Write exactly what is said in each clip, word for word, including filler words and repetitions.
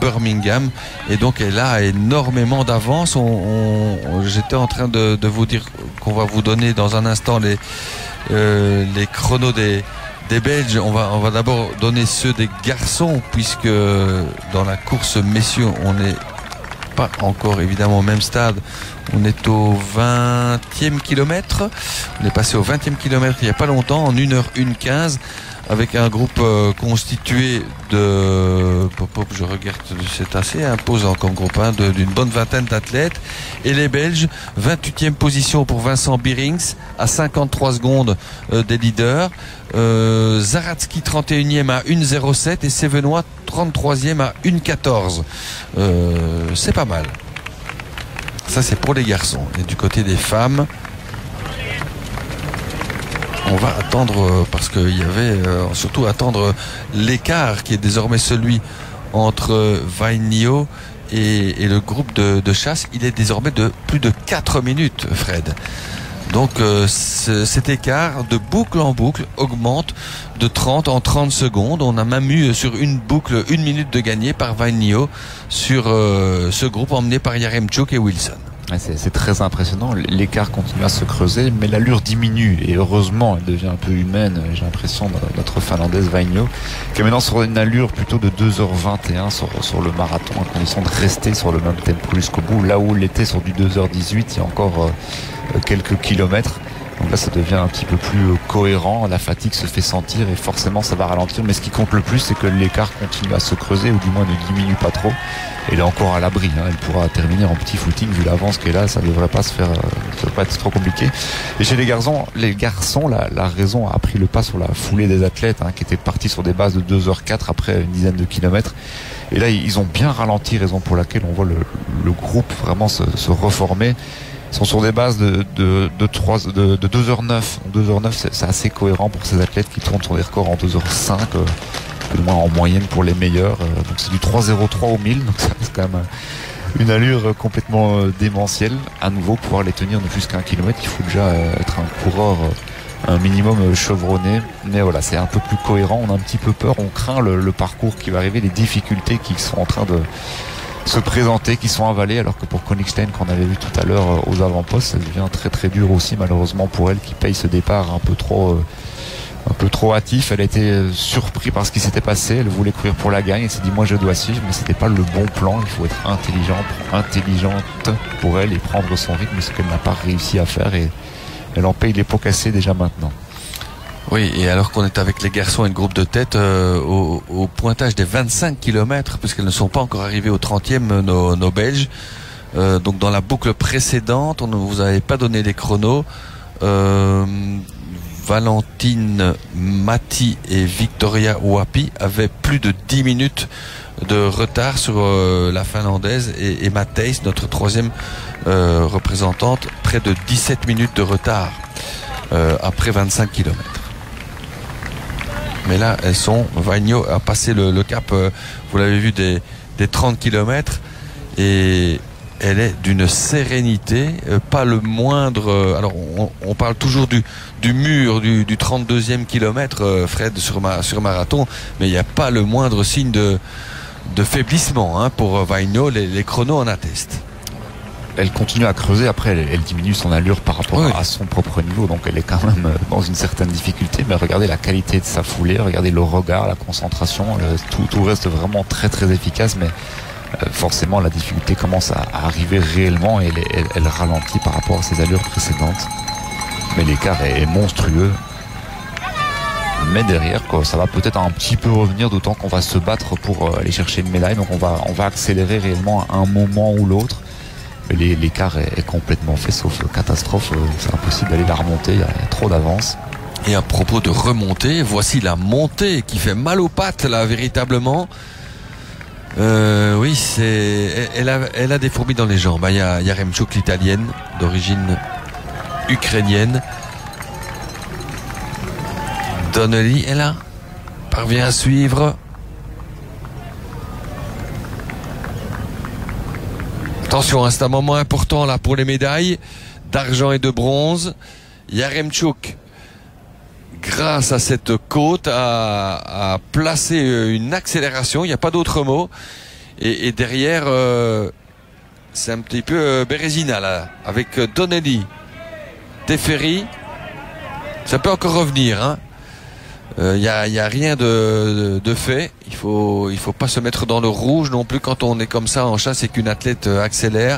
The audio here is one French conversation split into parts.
Birmingham, et donc elle a énormément d'avance. On, on, j'étais en train de, de vous dire qu'on va vous donner dans un instant les, euh, les chronos des, des Belges. On va, on va d'abord donner ceux des garçons, puisque dans la course messieurs, on n'est pas encore évidemment au même stade. On est au vingtième kilomètre. On est passé au vingtième kilomètre il n'y a pas longtemps, en une heure quinze, avec un groupe euh, constitué de... Pop, pop, je regarde, c'est assez imposant comme groupe, hein, de, d'une bonne vingtaine d'athlètes. Et les Belges, vingt-huitième position pour Vincent Bierings, à cinquante-trois secondes euh, des leaders. Euh, Zaratsky, trente et unième à une zéro sept, et Sévenois, trente-troisième à une quatorze. Euh, c'est pas mal. Ça, c'est pour les garçons. Et du côté des femmes, on va attendre, parce qu'il y avait euh, surtout attendre l'écart qui est désormais celui entre Vainio et, et le groupe de, de chasse. Il est désormais de plus de quatre minutes, Fred. Donc euh, cet écart de boucle en boucle augmente de trente en trente secondes. On a même eu sur une boucle une minute de gagné par Vainio sur euh, ce groupe emmené par Yaremchuk et Wilson. Ouais, c'est, c'est très impressionnant, l'écart continue à se creuser, mais l'allure diminue, et heureusement elle devient un peu humaine. J'ai l'impression de notre finlandaise Vainio, qui est maintenant sur une allure plutôt de deux heures vingt et un sur, sur le marathon, à condition de rester sur le même tempo jusqu'au bout, là où il était sur du deux heures dix-huit il y a encore euh, quelques kilomètres. Donc là ça devient un petit peu plus cohérent, la fatigue se fait sentir et forcément ça va ralentir, mais ce qui compte le plus c'est que l'écart continue à se creuser, ou du moins ne diminue pas trop. Elle est encore à l'abri, hein. Elle pourra terminer en petit footing vu l'avance qu'elle a, ça ne devrait pas se faire, ça devrait pas être trop compliqué. Et chez les garçons, les garçons, la, la raison a pris le pas sur la foulée des athlètes, hein, qui étaient partis sur des bases de deux heures quatre après une dizaine de kilomètres. Et là ils ont bien ralenti, raison pour laquelle on voit le, le groupe vraiment se, se reformer. Ils sont sur des bases de, de, de, trois, de, de deux heures neuf. deux heures neuf, c'est, c'est assez cohérent pour ces athlètes qui tournent sur des records en deux heures cinq, euh, plus ou moins en moyenne pour les meilleurs. Euh, donc c'est du trois zéro trois au mille, donc ça reste quand même une allure complètement euh, démentielle. À nouveau, pouvoir les tenir de plus qu'un kilomètre, il faut déjà euh, être un coureur euh, un minimum euh, chevronné. Mais voilà, c'est un peu plus cohérent. On a un petit peu peur, on craint le, le parcours qui va arriver, les difficultés qui sont en train de se présenter, qui sont avalées, alors que pour Koenigstein, qu'on avait vu tout à l'heure aux avant-postes, ça devient très très dur aussi malheureusement pour elle, qui paye ce départ un peu trop euh, un peu trop hâtif. Elle a été surprise par ce qui s'était passé, elle voulait courir pour la gagne, elle s'est dit moi je dois suivre, mais c'était pas le bon plan. Il faut être intelligent, intelligente pour elle et prendre son rythme, ce qu'elle n'a pas réussi à faire, et elle en paye les pots cassés déjà maintenant. Oui, et alors qu'on est avec les garçons et le groupe de tête euh, au, au pointage des vingt-cinq kilomètres, puisqu'elles ne sont pas encore arrivées au trentième, nos, nos Belges. Euh, donc dans la boucle précédente, on ne vous avait pas donné les chronos. Euh, Valentine Mati et Victoria Wapi avaient plus de dix minutes de retard sur euh, la finlandaise, et, et Matthijs, notre troisième euh, représentante, près de dix-sept minutes de retard euh, après vingt-cinq kilomètres. Mais là, elles sont, Vainio a passé le, le cap, euh, vous l'avez vu, des, des trente kilomètres, et elle est d'une sérénité, euh, pas le moindre. Euh, alors, on, on parle toujours du, du mur du, du trente-deuxième kilomètre, euh, Fred, sur, ma, sur marathon, mais il n'y a pas le moindre signe de, de faiblissement, hein, pour Vainio. Les, les chronos en attestent. Elle continue à creuser, après elle, elle diminue son allure par rapport oui. à son propre niveau, donc elle est quand même dans une certaine difficulté, mais regardez la qualité de sa foulée, regardez le regard, la concentration, le, tout, tout reste vraiment très très efficace, mais euh, forcément la difficulté commence à, à arriver réellement, et elle, elle, elle ralentit par rapport à ses allures précédentes, mais l'écart est, est monstrueux. Mais derrière, quoi, ça va peut-être un petit peu revenir, d'autant qu'on va se battre pour euh, aller chercher une médaille, donc on va, on va accélérer réellement à un moment ou l'autre. Mais l'écart est, est complètement fait, sauf catastrophe, c'est impossible d'aller la remonter, il y, y a trop d'avance. Et à propos de remontée, voici la montée qui fait mal aux pattes là, véritablement. Euh, oui, c'est, elle a, elle a des fourmis dans les jambes. Il y a Yaremchuk, l'italienne, d'origine ukrainienne. Donnelly est là, parvient à suivre. Attention, c'est un moment important là pour les médailles d'argent et de bronze. Yaremchuk, grâce à cette côte, a, a placé une accélération, il n'y a pas d'autre mot. Et, et derrière, euh, c'est un petit peu euh, Bérésina là, avec euh, Donnelly, Teferi. Ça peut encore revenir, hein. Il euh, n'y a, y a rien de, de, de fait. Il faut, il faut pas se mettre dans le rouge non plus quand on est comme ça en chasse et qu'une athlète euh, accélère.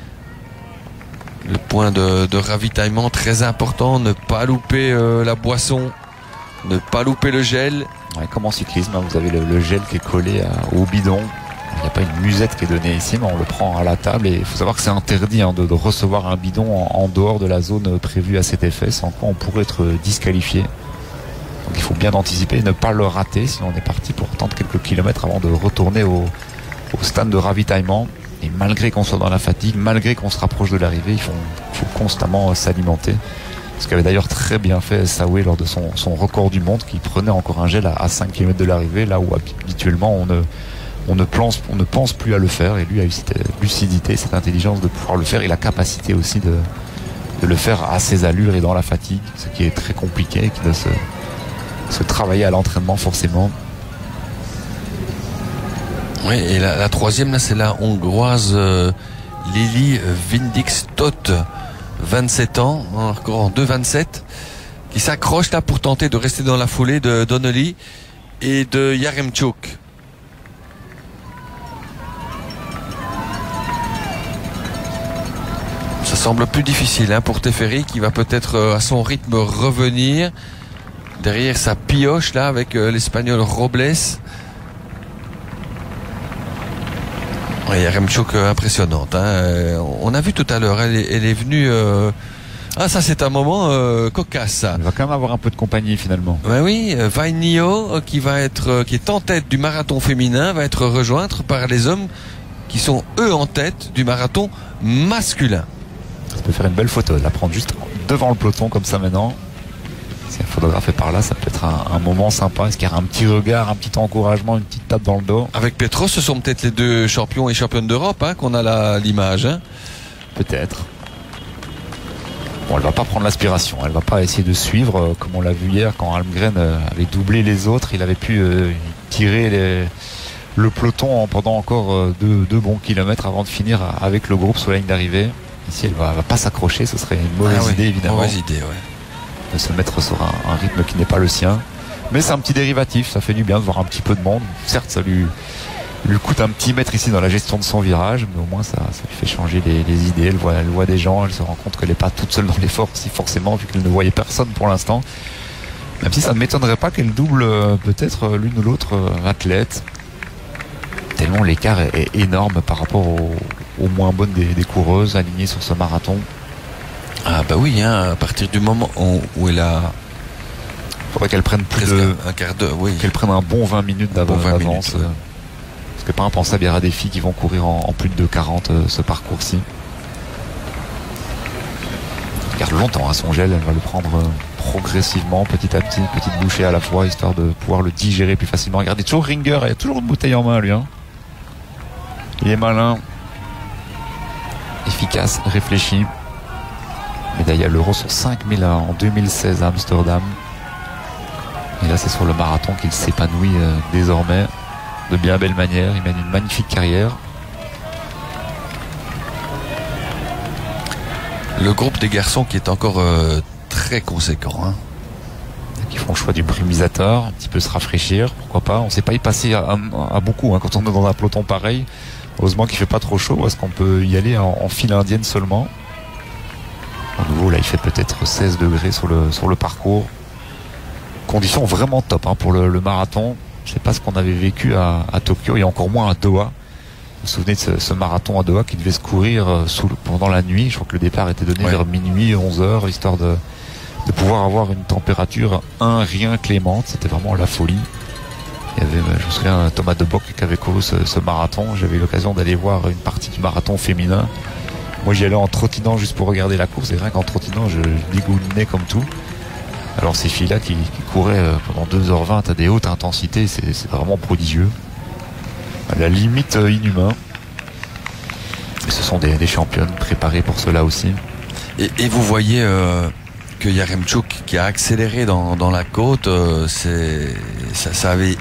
Le point de, de ravitaillement très important, ne pas louper euh, la boisson, ne pas louper le gel. Ouais, comme en cyclisme, hein, vous avez le, le gel qui est collé à, au bidon. Il n'y a pas une musette qui est donnée ici, mais on le prend à la table. Et il faut savoir que c'est interdit hein, de, de recevoir un bidon en, en dehors de la zone prévue à cet effet, sans quoi on pourrait être disqualifié. Donc il faut bien anticiper et ne pas le rater, sinon on est parti pour tenter quelques kilomètres avant de retourner au, au stade de ravitaillement. Et malgré qu'on soit dans la fatigue, malgré qu'on se rapproche de l'arrivée, il faut, il faut constamment s'alimenter. Ce qu'avait d'ailleurs très bien fait Saoué lors de son, son record du monde, qui prenait encore un gel à, à cinq kilomètres de l'arrivée, là où habituellement on ne, on, ne pense, on ne pense plus à le faire. Et lui a eu cette lucidité, cette intelligence de pouvoir le faire et la capacité aussi de, de le faire à ses allures et dans la fatigue, ce qui est très compliqué et qui doit se, se travailler à l'entraînement forcément. Oui, et la, la troisième, là, c'est la hongroise euh, Lili Vindix-Tot, vingt-sept ans, encore en deux vingt-sept, qui s'accroche là pour tenter de rester dans la foulée de Donnelly et de Yaremchuk. Ça semble plus difficile hein, pour Teferi, qui va peut-être euh, à son rythme revenir. Derrière sa pioche là avec euh, l'Espagnol Robles. Oui, Yaremchuk euh, impressionnante. Hein. Euh, on a vu tout à l'heure, elle, elle est venue. Euh... Ah, ça c'est un moment euh, cocasse. Ça. Elle va quand même avoir un peu de compagnie finalement. Ben oui, euh, Vainio euh, qui va être, euh, qui est en tête du marathon féminin, va être rejointe par les hommes qui sont eux en tête du marathon masculin. Ça peut faire une belle photo, la prendre juste devant le peloton comme ça maintenant. Si un photographe est par là, ça peut être un, un moment sympa. Est-ce qu'il y a un petit regard, un petit encouragement, une petite tape dans le dos? Avec Petros, ce sont peut-être les deux champions et championnes d'Europe hein, qu'on a là, l'image. Hein. Peut-être. Bon, elle va pas prendre l'aspiration. Elle va pas essayer de suivre euh, comme on l'a vu hier quand Almgren euh, avait doublé les autres. Il avait pu euh, tirer les, le peloton en, pendant encore euh, deux, deux bons kilomètres avant de finir avec le groupe sur la ligne d'arrivée. Ici, elle va, va pas s'accrocher. Ce serait une mauvaise ah oui, idée évidemment. Mauvaise idée, ouais. De se mettre sur un, un rythme qui n'est pas le sien. Mais c'est un petit dérivatif, ça fait du bien de voir un petit peu de monde. Certes, ça lui, lui coûte un petit mètre ici dans la gestion de son virage, mais au moins ça, ça lui fait changer les, les idées. Elle voit, elle voit des gens, elle se rend compte qu'elle n'est pas toute seule dans l'effort, si forcément, vu qu'elle ne voyait personne pour l'instant. Même si ça ne m'étonnerait pas qu'elle double euh, peut-être l'une ou l'autre euh, athlète. Tellement l'écart est, est énorme par rapport aux, aux moins bonnes des, des coureuses alignées sur ce marathon. Ah bah oui, hein, à partir du moment où, où elle a... Il faudrait qu'elle prenne plus de... un quart d'heure, oui. Qu'elle prenne un bon vingt minutes d'avance. Bon Ouais. Parce que pas impensable, il y aura des filles qui vont courir en, en plus de deux quarante euh, ce parcours-ci. Elle garde longtemps à son gel, elle va le prendre euh, progressivement, petit à petit, petite bouchée à la fois, histoire de pouvoir le digérer plus facilement. Regardez, toujours Ringer, il a toujours une bouteille en main lui. Hein. Il est malin, efficace, réfléchi. Médaille à l'Euro sur cinq mille en deux mille seize à Amsterdam. Et là, c'est sur le marathon qu'il s'épanouit euh, désormais de bien belle manière. Il mène une magnifique carrière. Le groupe des garçons qui est encore euh, très conséquent. Hein. Qui font le choix du brumisateur, un petit peu se rafraîchir, pourquoi pas. On ne sait pas y passer à, à, à beaucoup hein, quand on est dans un peloton pareil. Heureusement qu'il ne fait pas trop chaud. Est-ce qu'on peut y aller en, en file indienne seulement? À nouveau, là, il fait peut-être seize degrés sur le, sur le parcours. Conditions vraiment top hein, pour le, le marathon. Je ne sais pas ce qu'on avait vécu à, à Tokyo et encore moins à Doha. Vous vous souvenez de ce, ce marathon à Doha qui devait se courir euh, sous, pendant la nuit. Je crois que le départ était donné ouais. vers minuit, onze heures, histoire de, de pouvoir avoir une température un rien clémente. C'était vraiment la folie. Il y avait, je me souviens, Thomas Debock qui avait couru ce, ce marathon. J'avais eu l'occasion d'aller voir une partie du marathon féminin. Moi, j'y allais en trottinant juste pour regarder la course. Et rien qu'en trottinant, je, je dégoulinais comme tout. Alors, ces filles-là qui, qui couraient pendant deux heures vingt à des hautes intensités, c'est, c'est vraiment prodigieux. À la limite euh, inhumain. Et ce sont des, des championnes préparées pour cela aussi. Et, et vous voyez euh, que Yaremchuk qui a accéléré dans, dans la côte, euh, c'est, ça, ça avait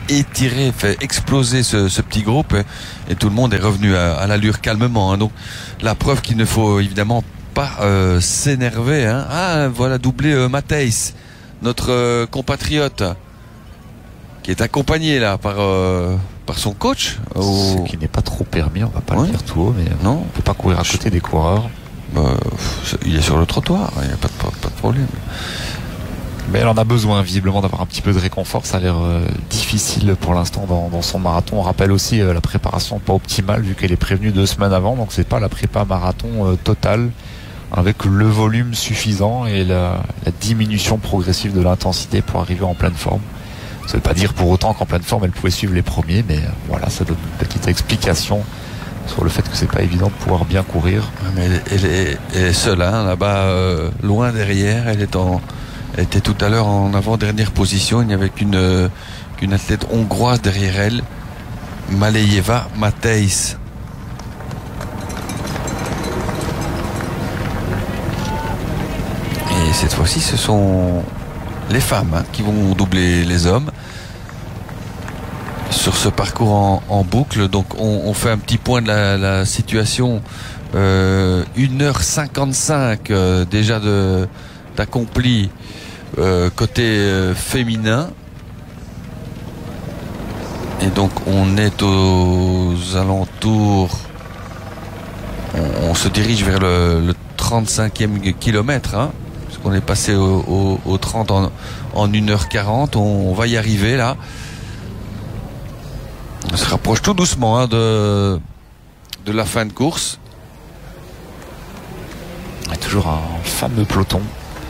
étiré, fait exploser ce, ce petit groupe et, et tout le monde est revenu à, à l'allure calmement. Hein. Donc la preuve qu'il ne faut évidemment pas euh, s'énerver. Hein. Ah voilà, doublé euh, Matthijs, notre euh, compatriote, qui est accompagné là par euh, par son coach. Au... Ce qui n'est pas trop permis, on va pas ouais. le dire tout haut, mais non, on peut pas courir à côté des coureurs. Bah, il est sur le trottoir, il n'y a pas de, pas, pas de problème. Mais elle en a besoin visiblement d'avoir un petit peu de réconfort. Ça a l'air euh, difficile pour l'instant dans, dans son marathon. On rappelle aussi euh, la préparation pas optimale vu qu'elle est prévenue deux semaines avant, donc c'est pas la prépa marathon euh, totale avec le volume suffisant et la, la diminution progressive de l'intensité pour arriver en pleine forme. Ça ne veut pas dire pour autant qu'en pleine forme elle pouvait suivre les premiers, mais euh, voilà, ça donne une petite explication sur le fait que c'est pas évident de pouvoir bien courir. Mais elle, elle, est, elle est seule, hein, là-bas, euh, loin derrière. Elle est en, elle était tout à l'heure en avant-dernière position. Il n'y avait qu'une, euh, qu'une athlète hongroise derrière elle, Malejeva Matthijs. Et cette fois-ci, ce sont les femmes hein, qui vont doubler les hommes sur ce parcours en, en boucle. Donc on, on fait un petit point de la, la situation. euh, une heure cinquante-cinq euh, déjà de, d'accompli euh, côté euh, féminin, et donc on est aux alentours, on, on se dirige vers le, le trente-cinquième kilomètre hein, parce qu'on est passé au, au, au trente en, en une heure quarante. On, on va y arriver là. On se rapproche tout doucement hein, de, de la fin de course. Il y a toujours un fameux peloton.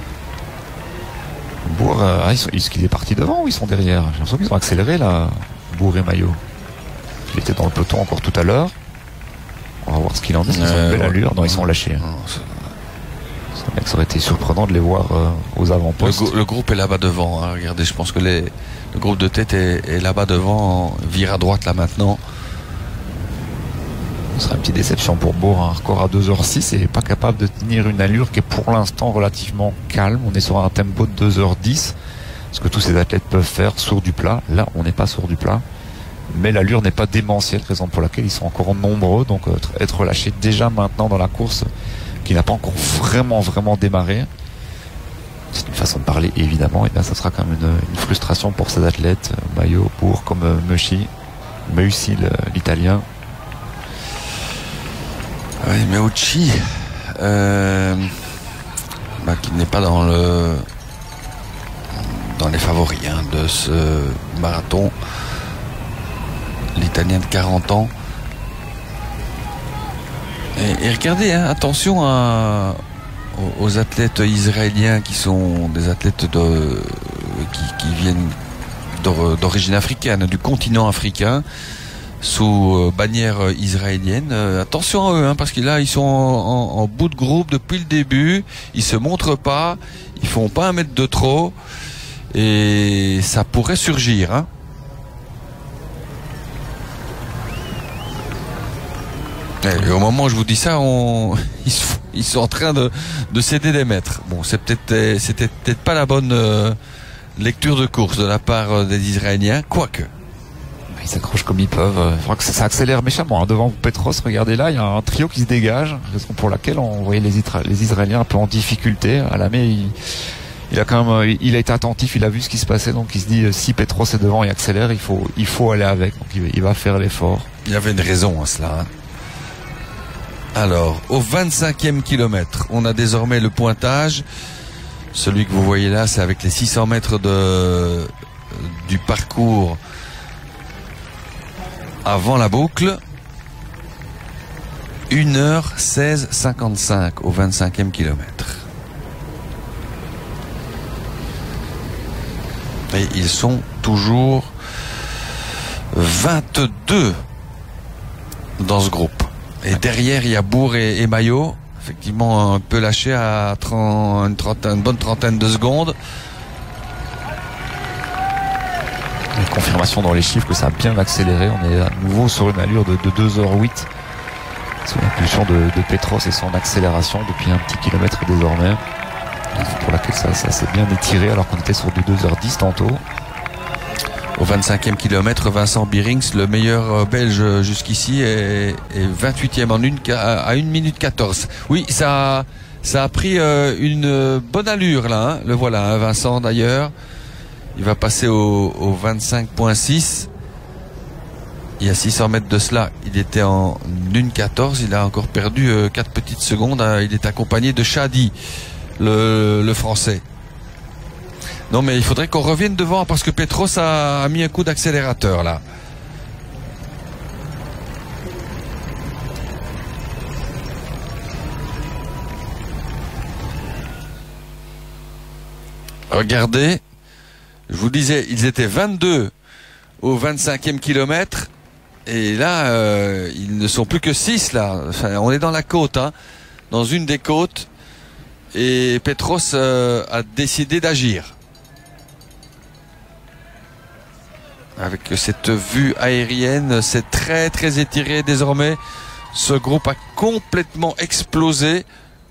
Bourg, euh, ah, ils sont, est-ce qu'il est parti devant ou ils sont derrière? J'ai l'impression qu'ils ont accéléré là, Bourg et Maillot. Il était dans le peloton encore tout à l'heure. On va voir ce qu'il en est. Ils euh, ont une belle allure. Non, ils sont lâchés. Hein. Ça, mec, ça aurait été surprenant de les voir euh, aux avant-postes. Le, le groupe est là-bas devant. Hein. Regardez, je pense que les, le groupe de tête est, est là-bas devant. Vire à droite là maintenant. Ce sera une petite déception pour Bourg, un record à deux heures six et pas capable de tenir une allure qui est pour l'instant relativement calme. On est sur un tempo de deux heures dix, ce que tous ces athlètes peuvent faire sur du plat. Là, on n'est pas sur du plat, mais l'allure n'est pas démentielle, raison pour laquelle ils sont encore nombreux, donc être lâchés déjà maintenant dans la course qui n'a pas encore vraiment vraiment démarré. C'est une façon de parler évidemment, et bien ça sera quand même une, une frustration pour ces athlètes, Maillot, Bourg, comme Meuchy, Meuchy l'italien. Oui, Meucci, euh, bah, qui n'est pas dans le dans les favoris hein, de ce marathon. L'Italien de quarante ans. Et, et regardez, hein, attention à, aux, aux athlètes israéliens qui sont des athlètes de, qui, qui viennent d'origine africaine, du continent africain, sous bannière israélienne. Euh, attention à eux, hein, parce que là, ils sont en, en, en bout de groupe depuis le début. Ils se montrent pas, ils font pas un mètre de trop, et ça pourrait surgir. Hein. Et au moment où je vous dis ça, on, ils, ils sont en train de, de céder des mètres. Bon, c'est peut-être, c'était peut-être pas la bonne euh, lecture de course de la part des Israéliens, quoique. Ils s'accrochent comme ils peuvent. Je crois que ça accélère méchamment. Hein. Devant Petros, regardez là, il y a un trio qui se dégage, raison pour laquelle on voyait les, Isra- les Israéliens un peu en difficulté. À la mai, il, il a quand même, il a été attentif, il a vu ce qui se passait, donc il se dit si Petros est devant et accélère, il faut, il faut aller avec. Donc il, il va faire l'effort. Il y avait une raison à cela. Hein. Alors, au vingt-cinquième kilomètre, on a désormais le pointage. Celui que vous voyez là, c'est avec les six cents mètres de, du parcours avant la boucle. une heure seize cinquante-cinq au vingt-cinquième kilomètre. Et ils sont toujours vingt-deux dans ce groupe. Et derrière, il y a Bourg et, et Maillot, effectivement un peu lâché à trente, une, trentaine, une bonne trentaine de secondes. Une confirmation dans les chiffres que ça a bien accéléré. On est à nouveau sur une allure de, de deux heures huit. C'est l'impulsion de, de Petros et son accélération depuis un petit kilomètre désormais. Pour laquelle ça, ça s'est bien étiré alors qu'on était sur du deux heures dix tantôt. Au vingt-cinquième kilomètre, Vincent Bierings, le meilleur belge jusqu'ici, est, est vingt-huitième en une, à une minute quatorze. Oui, ça, ça a pris une bonne allure là, hein. Le voilà, hein, Vincent d'ailleurs. Il va passer au, au vingt-cinq virgule six. Il y a six cents mètres de cela, il était en une quatorze. Il a encore perdu quatre petites secondes. Il est accompagné de Chadi, le, le français. Non, mais il faudrait qu'on revienne devant parce que Petros a, a mis un coup d'accélérateur là. Regardez, je vous disais, ils étaient vingt-deux au vingt-cinquième kilomètre. Et là, euh, ils ne sont plus que six là. Enfin, on est dans la côte, hein, dans une des côtes. Et Petros euh, a décidé d'agir. Avec cette vue aérienne, c'est très très étiré désormais. Ce groupe a complètement explosé.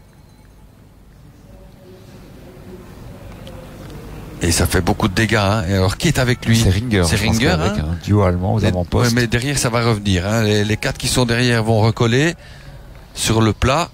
Et ça fait beaucoup de dégâts. Hein. Et alors, qui est avec lui? C'est Ringer. C'est Ringer, hein, avec un duo allemand aux avant-postes. Ouais, mais derrière, ça va revenir. Hein. Les, les quatre qui sont derrière vont recoller sur le plat.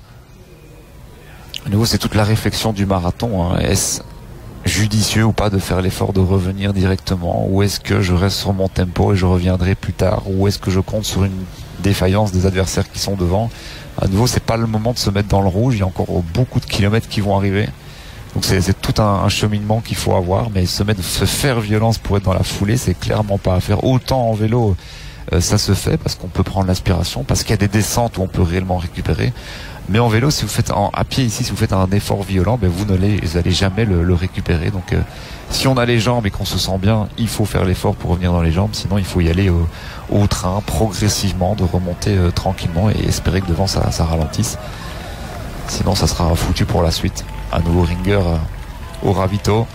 À nouveau, c'est toute la réflexion du marathon. Hein. Est-ce judicieux ou pas de faire l'effort de revenir directement? Ou est-ce que je reste sur mon tempo et je reviendrai plus tard? Ou est-ce que je compte sur une défaillance des adversaires qui sont devant? À nouveau, c'est pas le moment de se mettre dans le rouge. Il y a encore beaucoup de kilomètres qui vont arriver. Donc c'est, c'est tout un, un cheminement qu'il faut avoir, mais se mettre, se faire violence pour être dans la foulée, c'est clairement pas à faire. Autant en vélo, euh, ça se fait parce qu'on peut prendre l'aspiration, parce qu'il y a des descentes où on peut réellement récupérer. Mais en vélo, si vous faites en, à pied ici, si vous faites un effort violent, ben vous n'allez, vous allez jamais le, le récupérer. Donc euh, si on a les jambes et qu'on se sent bien, il faut faire l'effort pour revenir dans les jambes. Sinon, il faut y aller au, au train, progressivement, de remonter euh, tranquillement et espérer que devant ça, ça ralentisse. Sinon, ça sera foutu pour la suite. Un nouveau Ringer euh, au ravito.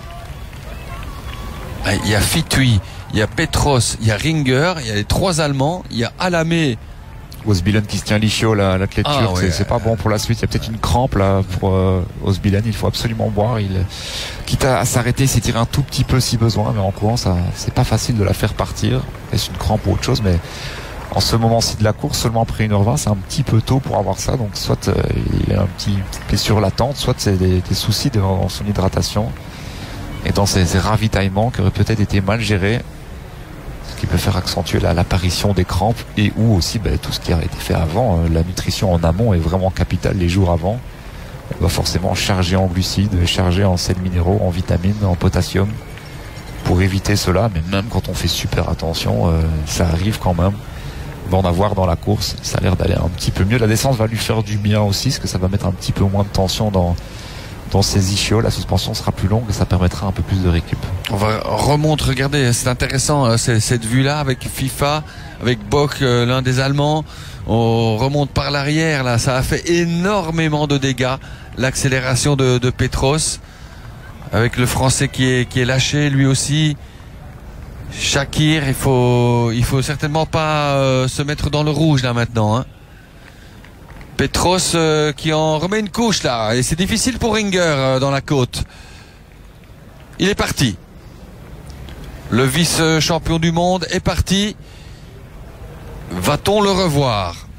Il y a Fitui, il y a Petros, il y a Ringer, il y a les trois Allemands, il y a Alamé. Osbilen qui se tient lichio, l'athlète ah, turc, ouais. c'est, c'est pas bon pour la suite. Il y a peut-être une crampe là pour euh, Osbilen. Il faut absolument boire. Il, quitte à, à s'arrêter, s'étirer un tout petit peu si besoin, mais en courant, ça, c'est pas facile de la faire partir. Est-ce une crampe ou autre chose, mais en ce moment-ci de la course, seulement après une heure vingt, c'est un petit peu tôt pour avoir ça. Donc soit euh, il a un petit blessure latente, soit c'est des, des soucis dans son hydratation et dans ses, ses ravitaillements qui auraient peut-être été mal gérés, ce qui peut faire accentuer la, l'apparition des crampes et ou aussi ben, tout ce qui a été fait avant. Euh, la nutrition en amont est vraiment capitale les jours avant. On doit forcément charger en glucides, charger en sels minéraux, en vitamines, en potassium pour éviter cela. Mais même quand on fait super attention, euh, ça arrive quand même. Va en avoir dans la course, ça a l'air d'aller un petit peu mieux. La descente va lui faire du bien aussi, parce que ça va mettre un petit peu moins de tension dans, dans ses ischios. La suspension sera plus longue et ça permettra un peu plus de récup. On va remonter, regardez, c'est intéressant c'est, cette vue-là avec FIFA, avec Bock, euh, l'un des Allemands. On remonte par l'arrière, là, ça a fait énormément de dégâts. L'accélération de, de Petros, avec le Français qui est, qui est lâché lui aussi. Shakir, il faut, il faut certainement pas euh, se mettre dans le rouge là maintenant. Hein. Petros euh, qui en remet une couche là, et c'est difficile pour Ringer euh, dans la côte. Il est parti. Le vice-champion du monde est parti. Va-t-on le revoir?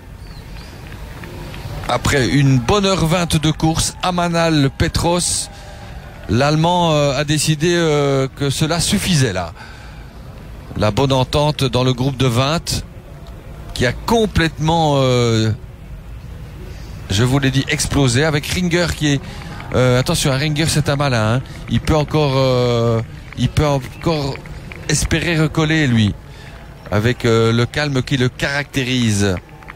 Après une bonne heure vingt de course, Amanal Petros, l'Allemand euh, a décidé euh, que cela suffisait là. La bonne entente dans le groupe de vingt qui a complètement, euh, je vous l'ai dit, explosé avec Ringer qui est... Euh, attention, Ringer c'est un malin. Hein. Il peut encore, euh, il peut encore espérer recoller lui, avec euh, le calme qui le caractérise.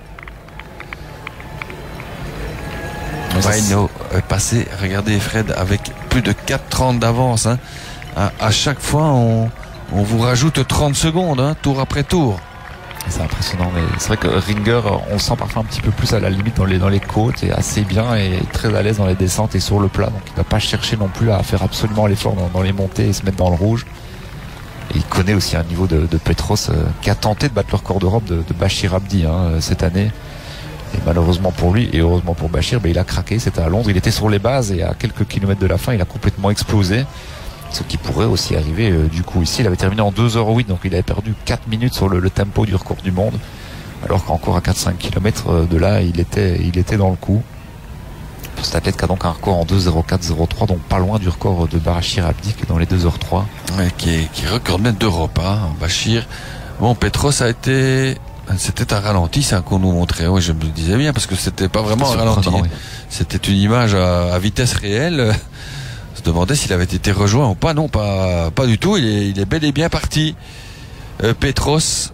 Vaino est passé, regardez Fred, avec plus de quatre trente d'avance. Hein. À, à chaque fois, on... On vous rajoute trente secondes, hein, tour après tour. C'est impressionnant, mais c'est vrai que Ringer, on le sent parfois un petit peu plus à la limite dans les, dans les côtes, et assez bien et très à l'aise dans les descentes et sur le plat. Donc il ne va pas chercher non plus à faire absolument l'effort dans, dans les montées et se mettre dans le rouge. Et il connaît aussi un niveau de, de Petros euh, qui a tenté de battre le record d'Europe de, de Bachir Abdi hein, cette année. Et malheureusement pour lui, et heureusement pour Bachir, ben, il a craqué. C'était à Londres, il était sur les bases et à quelques kilomètres de la fin, il a complètement explosé. Ce qui pourrait aussi arriver euh, du coup ici. Il avait terminé en deux heures huit, donc il avait perdu quatre minutes sur le, le tempo du record du monde. Alors qu'encore à quatre à cinq kilomètres de là, il était, il était dans le coup. Cet athlète qui a donc un record en deux zéro quatre zéro trois, donc pas loin du record de Bachir Abdi qui est dans les deux heures trois. Ouais, qui est, qui est recordman d'Europe, hein, Bachir. Bon, Petros a été, c'était un ralenti, ça qu'on nous montrait. Oui, je me disais bien parce que c'était pas vraiment un ralenti. Oui. C'était une image à, à vitesse réelle. On se demandait s'il avait été rejoint ou pas. Non, pas, pas du tout. Il est, il est bel et bien parti. Euh, Petros.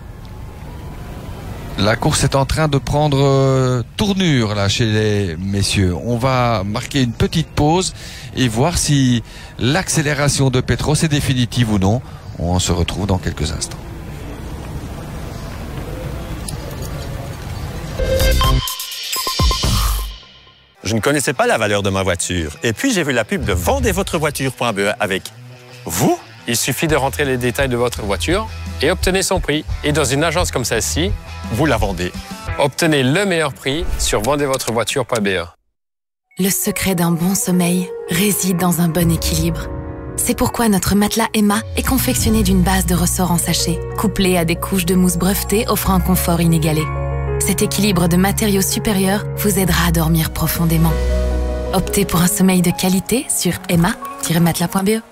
La course est en train de prendre euh, tournure là chez les messieurs. On va marquer une petite pause et voir si l'accélération de Petros est définitive ou non. On se retrouve dans quelques instants. Je ne connaissais pas la valeur de ma voiture. Et puis j'ai vu la pub de vendez votre voiture point b e avec vous. Il suffit de rentrer les détails de votre voiture et obtenez son prix. Et dans une agence comme celle-ci, vous la vendez. Obtenez le meilleur prix sur vendez votre voiture point b e. Le secret d'un bon sommeil réside dans un bon équilibre. C'est pourquoi notre matelas Emma est confectionné d'une base de ressort en sachet, couplée à des couches de mousse brevetée offrant un confort inégalé. Cet équilibre de matériaux supérieurs vous aidera à dormir profondément. Optez pour un sommeil de qualité sur emma tiret matelas point b e.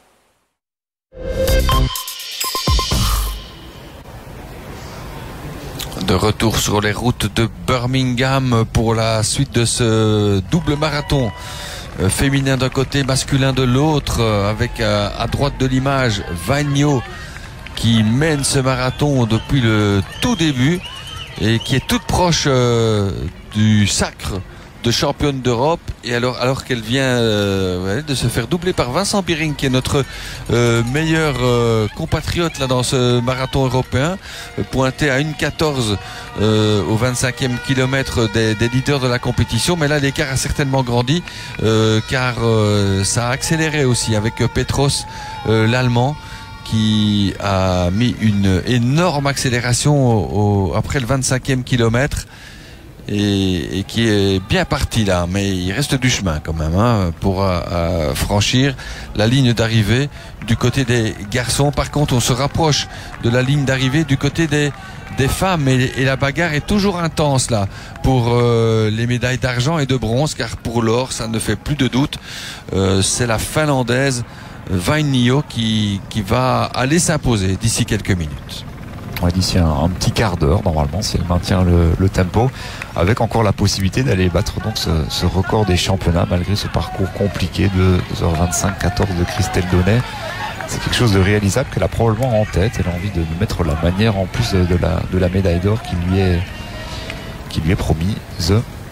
De retour sur les routes de Birmingham pour la suite de ce double marathon euh, féminin d'un côté, masculin de l'autre, euh, avec euh, à droite de l'image Vagno qui mène ce marathon depuis le tout début et qui est toute proche euh, du sacre de championne d'Europe, et alors, alors qu'elle vient euh, de se faire doubler par Vincent Biring qui est notre euh, meilleur euh, compatriote là dans ce marathon européen, euh, pointé à une quatorze euh, au vingt-cinquième kilomètre des, des leaders de la compétition. Mais là l'écart a certainement grandi euh, car euh, ça a accéléré aussi avec Petros, euh, l'Allemand, qui a mis une énorme accélération au, au, après le vingt-cinquième kilomètre. Et, et qui est bien parti là, mais il reste du chemin quand même hein, pour euh, franchir la ligne d'arrivée du côté des garçons. Par contre, on se rapproche de la ligne d'arrivée du côté des, des femmes et, et la bagarre est toujours intense là pour euh, les médailles d'argent et de bronze, car pour l'or, ça ne fait plus de doute. Euh, c'est la Finlandaise Vainio qui, qui va aller s'imposer d'ici quelques minutes. Ouais, d'ici un, un petit quart d'heure normalement, si elle maintient le, le tempo, avec encore la possibilité d'aller battre donc ce, ce record des championnats malgré ce parcours compliqué de deux heures vingt-cinq quatorze de Christelle Donnet. C'est quelque chose de réalisable qu'elle a probablement en tête. Elle a envie de mettre la manière en plus de, de la, de la médaille d'or qui lui est, qui lui est promise.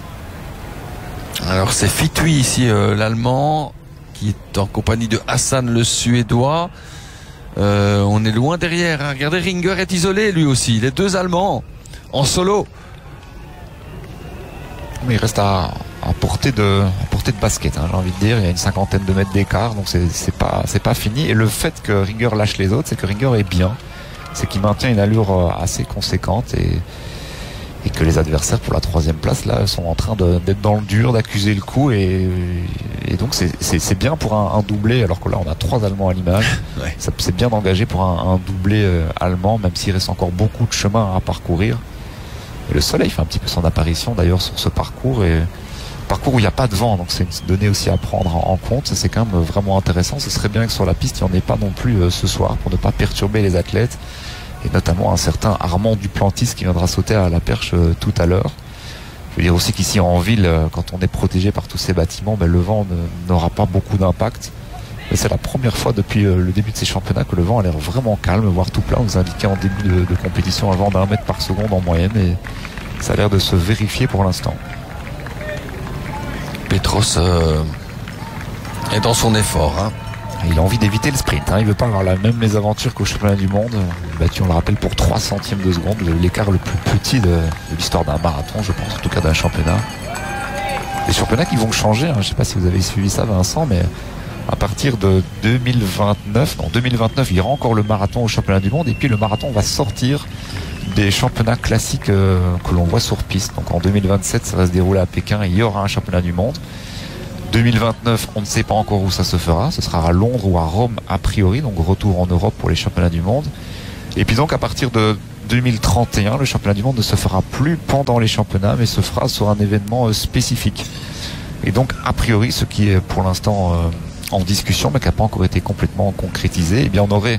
Alors c'est Fitui ici, euh, l'Allemand, qui est en compagnie de Hassan le Suédois. Euh, on est loin derrière, hein. Regardez, Ringer est isolé lui aussi, les deux Allemands en solo. Mais il reste à, à, portée, de, à portée de basket, hein, j'ai envie de dire. Il y a une cinquantaine de mètres d'écart, donc c'est, c'est pas, c'est pas fini. Et le fait que Ringer lâche les autres, c'est que Ringer est bien. C'est qu'il maintient une allure assez conséquente et, et que les adversaires pour la troisième place là sont en train de, d'être dans le dur, d'accuser le coup, et, et donc c'est, c'est, c'est bien pour un, un doublé, alors que là on a trois Allemands à l'image. Ouais. Ça, c'est bien d'engager pour un, un doublé euh, allemand, même s'il reste encore beaucoup de chemin à parcourir. Et le soleil fait un petit peu son apparition d'ailleurs sur ce parcours, et parcours où il n'y a pas de vent, donc c'est une donnée aussi à prendre en, en compte. Ça, c'est quand même vraiment intéressant. Ce serait bien que sur la piste il n'y en ait pas non plus euh, ce soir pour ne pas perturber les athlètes, et notamment un certain Armand Duplantis qui viendra sauter à la perche euh, tout à l'heure. Je veux dire aussi qu'ici en ville, euh, quand on est protégé par tous ces bâtiments, ben, le vent ne, n'aura pas beaucoup d'impact. Mais c'est la première fois depuis euh, le début de ces championnats que le vent a l'air vraiment calme, voire tout plat. On nous indiquait en début de, de compétition un vent d'un mètre par seconde en moyenne, et ça a l'air de se vérifier pour l'instant. Petros euh, est dans son effort, hein. Il a envie d'éviter le sprint, hein. Il veut pas avoir la même mésaventure qu'au championnat du monde. Battu, on le rappelle, pour trois centièmes de seconde, l'écart le plus petit de, de l'histoire d'un marathon, je pense, en tout cas d'un championnat. Les championnats qui vont changer, hein. Je ne sais pas si vous avez suivi ça, Vincent, mais à partir de deux mille vingt-neuf, non, deux mille vingt-neuf, il y aura encore le marathon au championnat du monde, et puis le marathon va sortir des championnats classiques euh, que l'on voit sur piste. Donc en deux mille vingt-sept, ça va se dérouler à Pékin et il y aura un championnat du monde. deux mille vingt-neuf, on ne sait pas encore où ça se fera. Ce sera à Londres ou à Rome a priori, donc retour en Europe pour les championnats du monde. Et puis donc à partir de deux mille trente et un, le championnat du monde ne se fera plus pendant les championnats, mais se fera sur un événement euh, spécifique. Et donc a priori, ce qui est pour l'instant euh, en discussion, mais qui n'a pas encore été complètement concrétisé, eh bien on aurait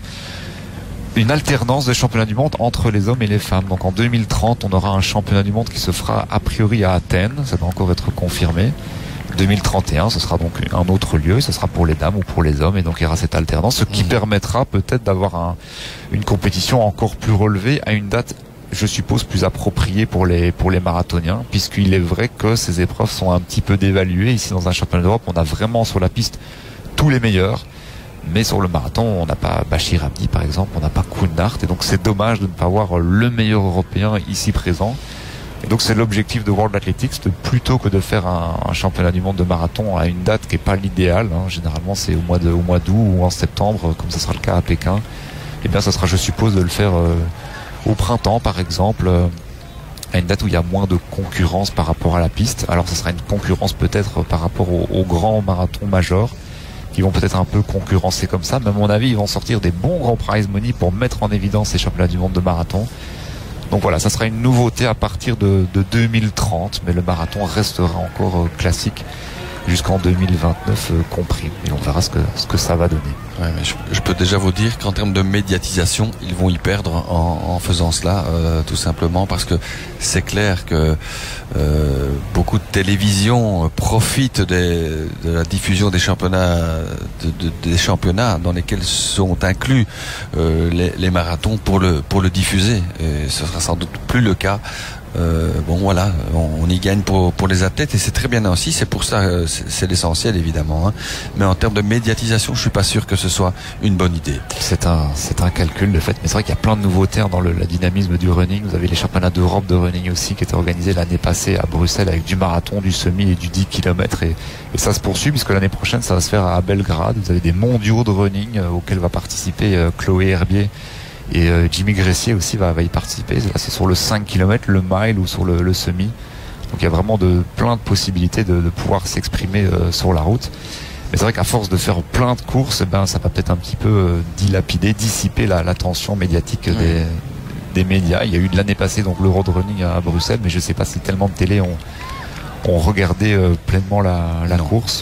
une alternance de championnats du monde entre les hommes et les femmes. Donc en deux mille trente, on aura un championnat du monde qui se fera a priori à Athènes, ça doit encore être confirmé. deux mille trente et un, ce sera donc un autre lieu, ce sera pour les dames ou pour les hommes, et donc il y aura cette alternance, ce qui mmh. permettra peut-être d'avoir un, une compétition encore plus relevée à une date, je suppose, plus appropriée pour les, pour les marathoniens, puisqu'il est vrai que ces épreuves sont un petit peu dévaluées. Ici dans un championnat d'Europe, on a vraiment sur la piste tous les meilleurs. Mais sur le marathon, on n'a pas Bachir Abdi par exemple, on n'a pas Koundart, et donc c'est dommage de ne pas avoir le meilleur européen ici présent. Et donc c'est l'objectif de World Athletics, de, plutôt que de faire un, un championnat du monde de marathon à une date qui n'est pas l'idéal, hein, généralement c'est au mois de, au mois d'août ou en septembre, comme ça sera le cas à Pékin. Et bien ça sera, je suppose, de le faire euh, au printemps par exemple, euh, à une date où il y a moins de concurrence par rapport à la piste. Alors ça sera une concurrence peut-être par rapport aux au grands marathons majors, qui vont peut-être un peu concurrencer comme ça, mais à mon avis ils vont sortir des bons grands prize money pour mettre en évidence ces championnats du monde de marathon. Donc voilà, ça sera une nouveauté à partir de, de deux mille trente, mais le marathon restera encore euh, classique jusqu'en deux mille vingt-neuf euh, compris, et on verra ce que, ce que ça va donner. Ouais, mais je, je peux déjà vous dire qu'en termes de médiatisation, ils vont y perdre en, en faisant cela, euh, tout simplement parce que c'est clair que euh, beaucoup de télévisions profitent des, de la diffusion des championnats, de, de, des championnats dans lesquels sont inclus euh, les, les marathons pour le pour le diffuser. Et ce sera sans doute plus le cas. Euh, bon voilà, on, on y gagne pour pour les athlètes et c'est très bien aussi. C'est pour ça, euh, c'est, c'est l'essentiel évidemment. Hein. Mais en termes de médiatisation, je suis pas sûr que ce soit une bonne idée. C'est un c'est un calcul de fait, mais c'est vrai qu'il y a plein de nouveautés hein, dans le la dynamisme du running. Vous avez les championnats d'Europe de running aussi qui étaient organisés l'année passée à Bruxelles avec du marathon, du semi et du dix kilomètres et, et ça se poursuit puisque l'année prochaine ça va se faire à Belgrade. Vous avez des mondiaux de running euh, auxquels va participer euh, Chloé Herbier. Et euh, Jimmy Gressier aussi va, va y participer. Là, c'est sur le cinq kilomètres, le mile ou sur le, le semi. Donc il y a vraiment de, plein de possibilités de, de pouvoir s'exprimer euh, sur la route. Mais c'est vrai qu'à force de faire plein de courses, eh ben, ça va peut-être un petit peu euh, dilapider, dissiper la, l'attention médiatique mmh. des, des médias. Il y a eu de l'année passée donc le road running à, à Bruxelles, mais je ne sais pas si tellement de télé ont, ont regardé euh, pleinement la, la course.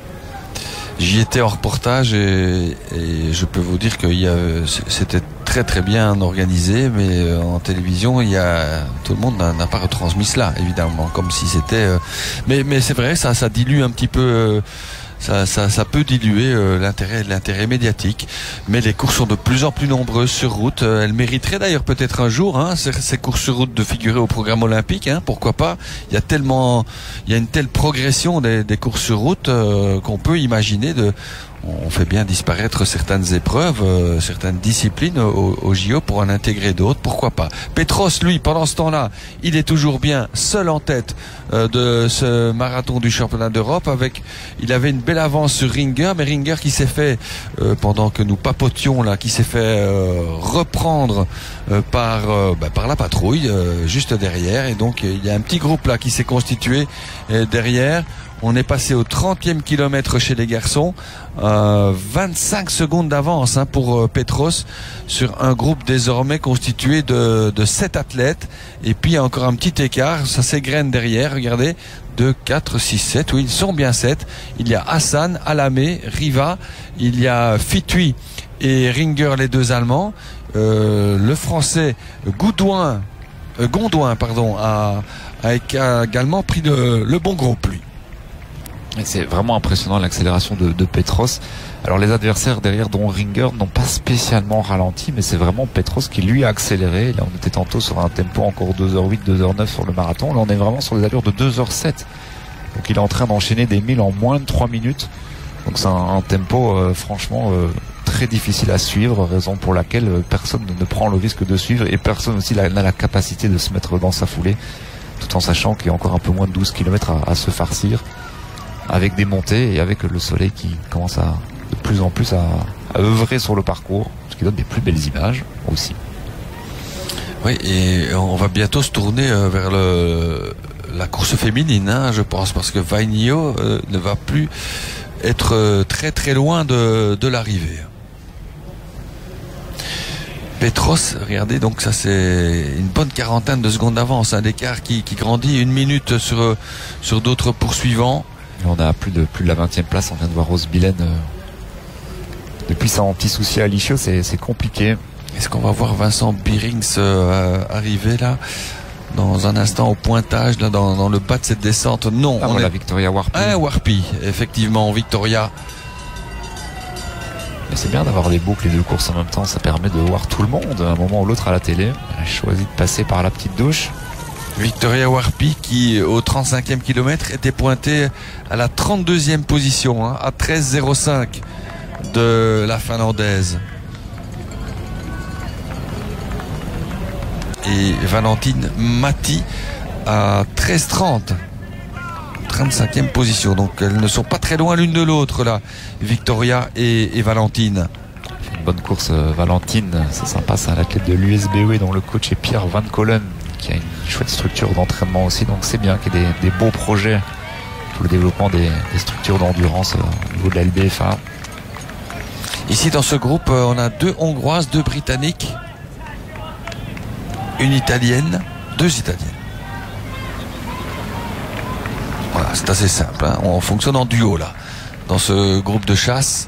J'y étais en reportage et, et je peux vous dire que il y a, c'était très très bien organisé, mais en télévision, il y a tout le monde n'a, n'a pas retransmis cela, évidemment, comme si c'était. Euh, mais mais c'est vrai, ça ça dilue un petit peu. Euh, Ça, ça, ça peut diluer euh, l'intérêt, l'intérêt médiatique, mais les courses sont de plus en plus nombreuses sur route. Euh, elles mériteraient d'ailleurs peut-être un jour, hein, ces, ces courses sur route, de figurer au programme olympique. Hein, pourquoi pas ? Il y a tellement, il y a une telle progression des, des courses sur route euh, qu'on peut imaginer de. On fait bien disparaître certaines épreuves, euh, certaines disciplines au, au J O pour en intégrer d'autres. Pourquoi pas ? Petros, lui, pendant ce temps-là, il est toujours bien seul en tête euh, de ce marathon du championnat d'Europe. Avec, il avait une belle avance sur Ringer, mais Ringer qui s'est fait, euh, pendant que nous papotions là, qui s'est fait euh, reprendre euh, par euh, bah, par la patrouille euh, juste derrière. Et donc il y a un petit groupe là qui s'est constitué euh, derrière. On est passé au trentième kilomètre chez les garçons, euh, vingt-cinq secondes d'avance hein, pour euh, Petros sur un groupe désormais constitué de, de sept athlètes. Et puis il y a encore un petit écart, ça s'égrène derrière, regardez, deux, quatre, six, sept, oui, ils sont bien sept. Il y a Hassan, Alamé, Riva, il y a Fitui et Ringer, les deux Allemands. Euh, le Français Goudouin, euh, Gondouin pardon, a, a également pris le, le bon groupe, lui. Et c'est vraiment impressionnant l'accélération de, de Petros. Alors les adversaires derrière, dont Ringer, n'ont pas spécialement ralenti, mais c'est vraiment Petros qui lui a accéléré. Là on était tantôt sur un tempo encore deux heures huit, deux heures neuf sur le marathon. Là on est vraiment sur des allures de deux heures sept. Donc il est en train d'enchaîner des milles en moins de trois minutes. Donc c'est un, un tempo euh, franchement euh, très difficile à suivre, raison pour laquelle euh, personne ne prend le risque de suivre et personne aussi n'a la capacité de se mettre dans sa foulée, tout en sachant qu'il y a encore un peu moins de douze kilomètres à, à se farcir, avec des montées et avec le soleil qui commence à de plus en plus à, à œuvrer sur le parcours, ce qui donne des plus belles images aussi. Oui, et on va bientôt se tourner vers le, la course féminine, hein, je pense, parce que Vainio euh, ne va plus être euh, très très loin de, de l'arrivée. Petros, regardez, donc ça c'est une bonne quarantaine de secondes d'avance, un d'écart qui, qui grandit, une minute sur, sur d'autres poursuivants. Et on a plus de, plus de la vingtième place, on vient de voir Rose Billen. Euh, depuis son petit souci à Lichio, c'est, c'est compliqué. Est-ce qu'on va voir Vincent Bierings euh, arriver là dans un instant au pointage, là dans, dans le bas de cette descente? Non, ah, on voilà, est... Victoria Warpy. Ah, Warpy, effectivement, Victoria. Mais c'est bien d'avoir les boucles et deux courses en même temps, ça permet de voir tout le monde à un moment ou l'autre à la télé. Elle a choisi de passer par la petite douche. Victoria Warpy qui au trente-cinquième kilomètre était pointée à la trente-deuxième position, hein, à treize zéro cinq de la Finlandaise. Et Valentine Matti à treize trente, trente-cinquième position. Donc elles ne sont pas très loin l'une de l'autre là, Victoria et, et Valentine. Une bonne course euh, Valentine, c'est sympa, c'est un athlète de l'U S B E dont le coach est Pierre Van Collen, qui a une chouette structure d'entraînement aussi, donc c'est bien qu'il y ait des, des beaux projets pour le développement des, des structures d'endurance euh, au niveau de la L B F A. Ici dans ce groupe euh, on a deux Hongroises, deux Britanniques, une Italienne, deux Italiennes. Voilà, c'est assez simple, hein. On fonctionne en duo là dans ce groupe de chasse.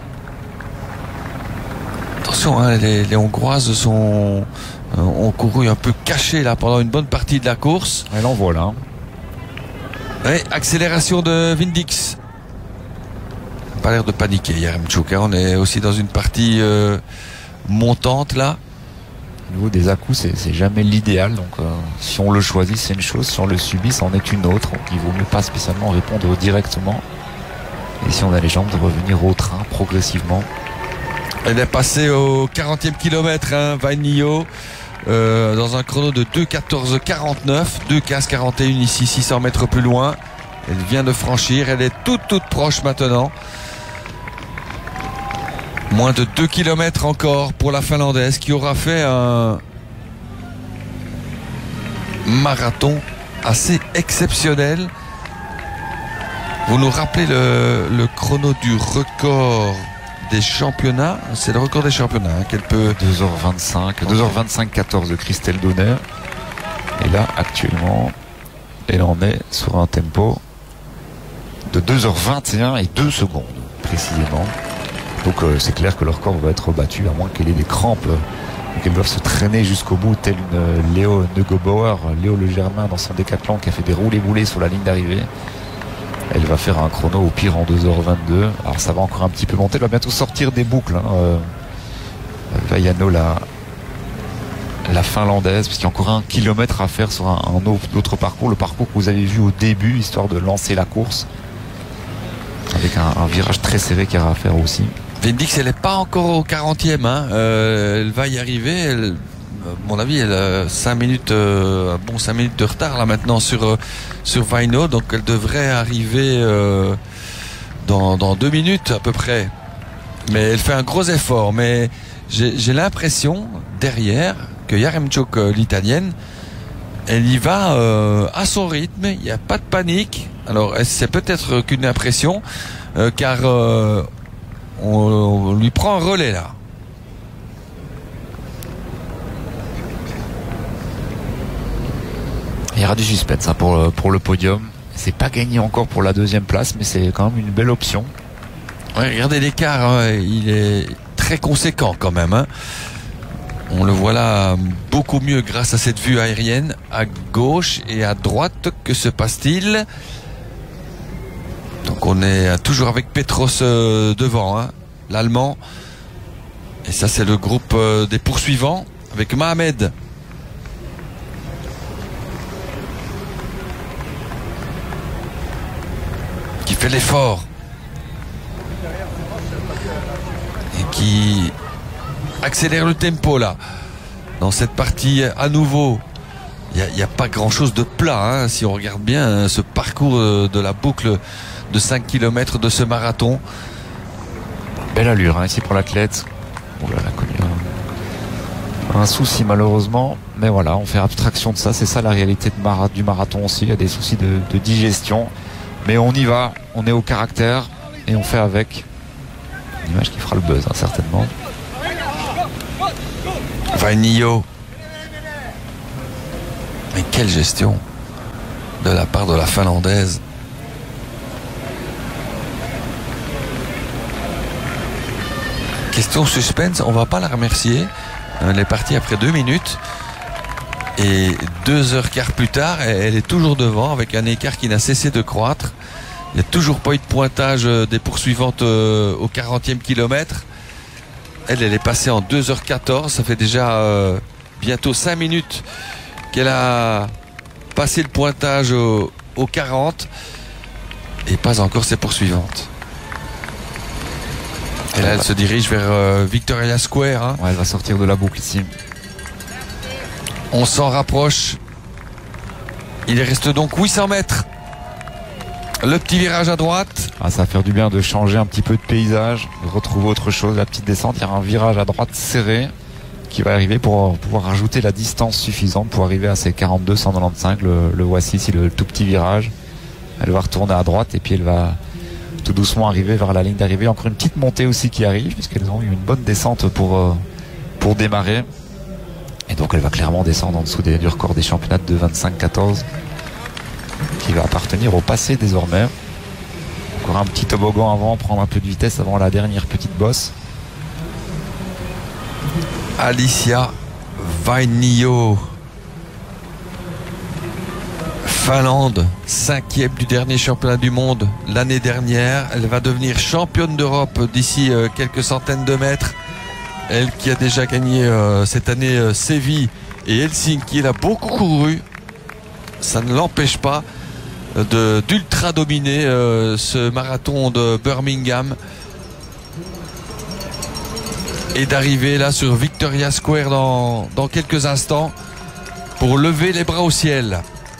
Attention, hein, les, les Hongroises sont euh, ont couru un peu cachées là pendant une bonne partie de la course. Et l'en voilà. Et accélération de Vindix. Pas l'air de paniquer Yaremchuk, hein. On est aussi dans une partie euh, montante là. Au niveau des à-coups, c'est, c'est jamais l'idéal. Donc, euh, si on le choisit, c'est une chose. Si on le subit, c'en est une autre. Donc, il vaut mieux pas spécialement répondre directement. Et si on a les jambes, de revenir au train progressivement. Elle est passée au quarantième kilomètre, hein, Vainio, euh, dans un chrono de deux quatorze quarante-neuf, deux quinze quarante et un ici, six cents mètres plus loin. Elle vient de franchir. Elle est toute toute proche maintenant. Moins de deux kilomètres encore pour la Finlandaise qui aura fait un marathon assez exceptionnel. Vous nous rappelez le, le chrono du record des championnats? C'est le record des championnats, hein, qu'elle peut... deux heures vingt-cinq, deux heures vingt-cinq quatorze de Christelle Donner. Et là, actuellement, elle en est sur un tempo de deux heures vingt et un et deux secondes, précisément. Donc euh, c'est clair que leur record va être battu, à moins qu'elle ait des crampes. Donc elles doivent se traîner jusqu'au bout, telle une euh, Léo Neugebauer, Léo Le Germain dans son décathlon qui a fait des roulés-boulés sur la ligne d'arrivée. Elle va faire un chrono au pire en deux heures vingt-deux. Alors ça va encore un petit peu monter, elle va bientôt sortir des boucles. Hein. Euh, Vaiano, la, la Finlandaise, parce qu'il y a encore un kilomètre à faire sur un, un autre parcours, le parcours que vous avez vu au début, histoire de lancer la course. Avec un, un virage très serré qu'il y aura à faire aussi. Vindix, elle n'est pas encore au quarantième, hein. euh, elle va y arriver. Elle, à mon avis, elle a cinq minutes, euh, bon cinq minutes de retard là maintenant sur euh, sur Vainio, donc elle devrait arriver euh, dans dans deux minutes à peu près. Mais elle fait un gros effort. Mais j'ai, j'ai l'impression derrière que Yaremchuk, l'italienne, elle y va euh, à son rythme. Il n'y a pas de panique. Alors c'est peut-être qu'une impression, euh, car euh, on, on lui prend un relais là. Il y aura du suspense hein, pour, pour le podium. C'est pas gagné encore pour la deuxième place, mais c'est quand même une belle option. Ouais, regardez l'écart, hein, il est très conséquent quand même. Hein. On le voit là beaucoup mieux grâce à cette vue aérienne. À gauche et à droite, que se passe-t-il? Donc on est toujours avec Petros euh, devant, hein, l'Allemand. Et ça c'est le groupe euh, des poursuivants avec Mohamed. Qui fait l'effort. Et qui accélère le tempo là. Dans cette partie à nouveau. Il n'y a, a pas grand chose de plat, hein, si on regarde bien hein, ce parcours euh, de la boucle de cinq kilomètres de ce marathon. Belle allure hein, ici pour l'athlète. Oh là là, connu, hein. Un souci malheureusement, mais voilà, on fait abstraction de ça, c'est ça la réalité de mara- du marathon aussi, il y a des soucis de, de digestion, mais on y va, on est au caractère et on fait avec. Une image qui fera le buzz hein, certainement. Vainio. Mais quelle gestion de la part de la Finlandaise. Question suspense, on va pas la remercier. Elle est partie après deux minutes. Et deux heures quart plus tard, elle est toujours devant avec un écart qui n'a cessé de croître. Il n'y a toujours pas eu de pointage des poursuivantes au quarantième kilomètre. Elle, elle est passée en deux heures quatorze. Ça fait déjà euh, bientôt cinq minutes qu'elle a passé le pointage au, au quarante. Et pas encore ses poursuivantes. Et là, elle se dirige vers euh, Victoria Square. Hein. Ouais, elle va sortir de la boucle ici. On s'en rapproche. Il reste donc huit cents mètres. Le petit virage à droite. Ah, ça va faire du bien de changer un petit peu de paysage, de retrouver autre chose. La petite descente, il y a un virage à droite serré qui va arriver pour pouvoir rajouter la distance suffisante pour arriver à ces quarante-deux cent quatre-vingt-quinze. Le, le voici ici, le tout petit virage. Elle va retourner à droite et puis elle va tout doucement arriver vers la ligne d'arrivée. Encore une petite montée aussi qui arrive puisqu'elles ont eu une bonne descente pour, euh, pour démarrer. Et donc elle va clairement descendre en dessous des, du record des championnats de vingt-cinq quatorze qui va appartenir au passé désormais. Encore un petit toboggan avant, prendre un peu de vitesse avant la dernière petite bosse. Alicia Vainio, Finlande, cinquième du dernier championnat du monde l'année dernière. Elle va devenir championne d'Europe d'ici euh, quelques centaines de mètres. Elle qui a déjà gagné euh, cette année euh, Séville et Helsinki. Elle a beaucoup couru. Ça ne l'empêche pas de, d'ultra dominer euh, ce marathon de Birmingham. Et d'arriver là sur Victoria Square dans, dans quelques instants pour lever les bras au ciel.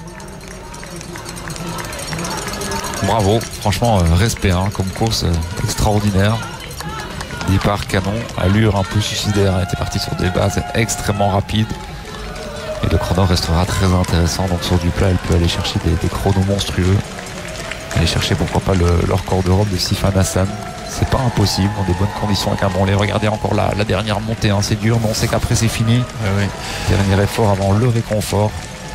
Bravo, franchement euh, respect hein, comme course euh, extraordinaire. Départ canon, allure un peu suicidaire, elle était partie sur des bases extrêmement rapides. Et le chrono restera très intéressant, donc sur du plat elle peut aller chercher des, des chronos monstrueux. Aller chercher pourquoi pas le, le record d'Europe de Sifan Hassan. C'est pas impossible, dans des bonnes conditions avec un bon lait. Regardez encore la, la dernière montée, hein, c'est dur, mais on sait qu'après c'est fini. Oui, oui. Dernier effort avant le réconfort.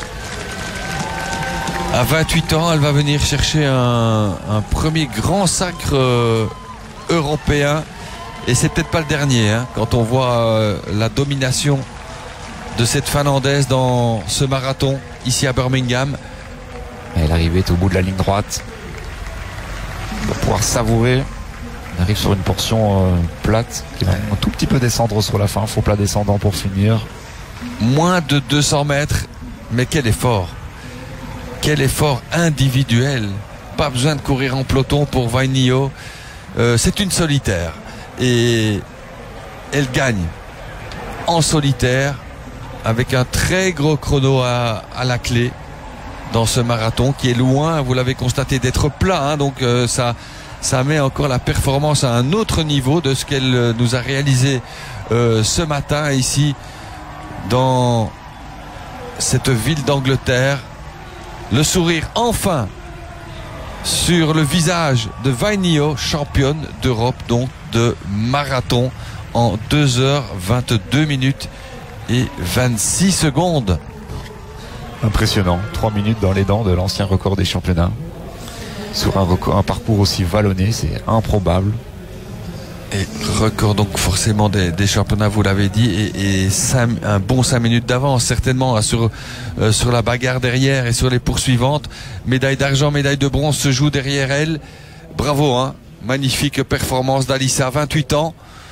À vingt-huit ans, elle va venir chercher un, un premier grand sacre euh, européen. Et c'est peut-être pas le dernier, hein, quand on voit euh, la domination de cette Finlandaise dans ce marathon ici à Birmingham. Et l'arrivée est au bout de la ligne droite. On va pouvoir savourer. On arrive sur une portion euh, plate qui va un tout petit peu descendre sur la fin. Faux plat descendant pour finir. Moins de deux cents mètres, mais quel effort! Quel effort individuel! Pas besoin de courir en peloton pour Vainio. Euh, c'est une solitaire. Et elle gagne en solitaire avec un très gros chrono à, à la clé dans ce marathon qui est loin, vous l'avez constaté, d'être plat. Hein, donc euh, ça, ça met encore la performance à un autre niveau de ce qu'elle nous a réalisé euh, ce matin ici dans cette ville d'Angleterre. Le sourire enfin sur le visage de Vainio, championne d'Europe donc de marathon en deux heures vingt-deux minutes et vingt-six secondes. Impressionnant, trois minutes dans les dents de l'ancien record des championnats. Sur un, record, un parcours aussi vallonné, c'est improbable. Et record donc forcément des, des championnats, vous l'avez dit, et, et cinq, un bon cinq minutes d'avance certainement sur, euh, sur la bagarre derrière et sur les poursuivantes. Médaille d'argent, médaille de bronze se joue derrière elle. Bravo, hein, magnifique performance d'Alissa, vingt-huit ans.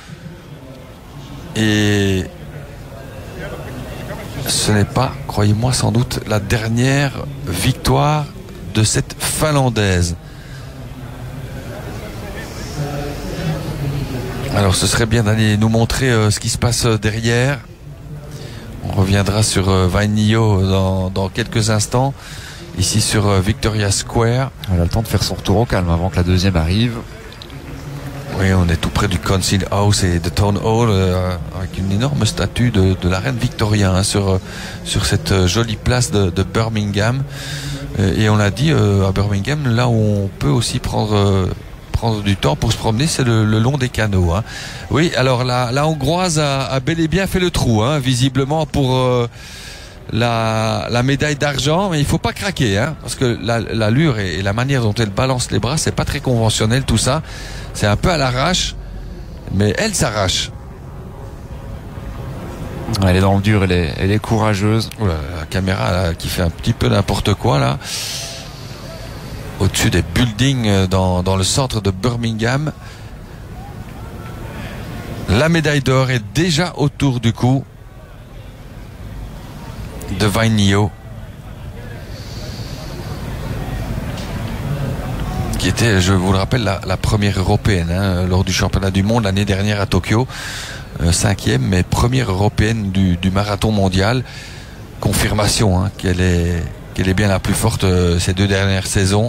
Et ce n'est pas, croyez-moi sans doute, la dernière victoire de cette Finlandaise. Alors ce serait bien d'aller nous montrer euh, ce qui se passe euh, derrière. On reviendra sur euh, Vainio dans, dans quelques instants. Ici sur euh, Victoria Square. Elle a le temps de faire son retour au calme avant que la deuxième arrive. Oui, on est tout près du Council House et de Town Hall, euh, avec une énorme statue de, de la reine Victoria hein, sur, sur cette jolie place de, de Birmingham. Et on l'a dit, euh, à Birmingham, là où on peut aussi prendre, euh, prendre du temps pour se promener, c'est le, le long des canaux. Hein. Oui, alors la, la Hongroise a, a bel et bien fait le trou, hein, visiblement pour euh, la, la médaille d'argent, mais il faut pas craquer, hein, parce que la, l'allure et, et la manière dont elle balance les bras, c'est pas très conventionnel tout ça. C'est un peu à l'arrache, mais elle s'arrache. Elle est dans le dur, elle est, elle est courageuse. Oula, la caméra là, qui fait un petit peu n'importe quoi là. Au-dessus des buildings dans, dans le centre de Birmingham. La médaille d'or est déjà autour du cou de Vainio, qui était, je vous le rappelle, la, la première européenne hein, lors du championnat du monde l'année dernière à Tokyo. Euh, cinquième, mais première européenne du, du marathon mondial. Confirmation hein, qu'elle est, qu'elle est bien la plus forte euh, ces deux dernières saisons.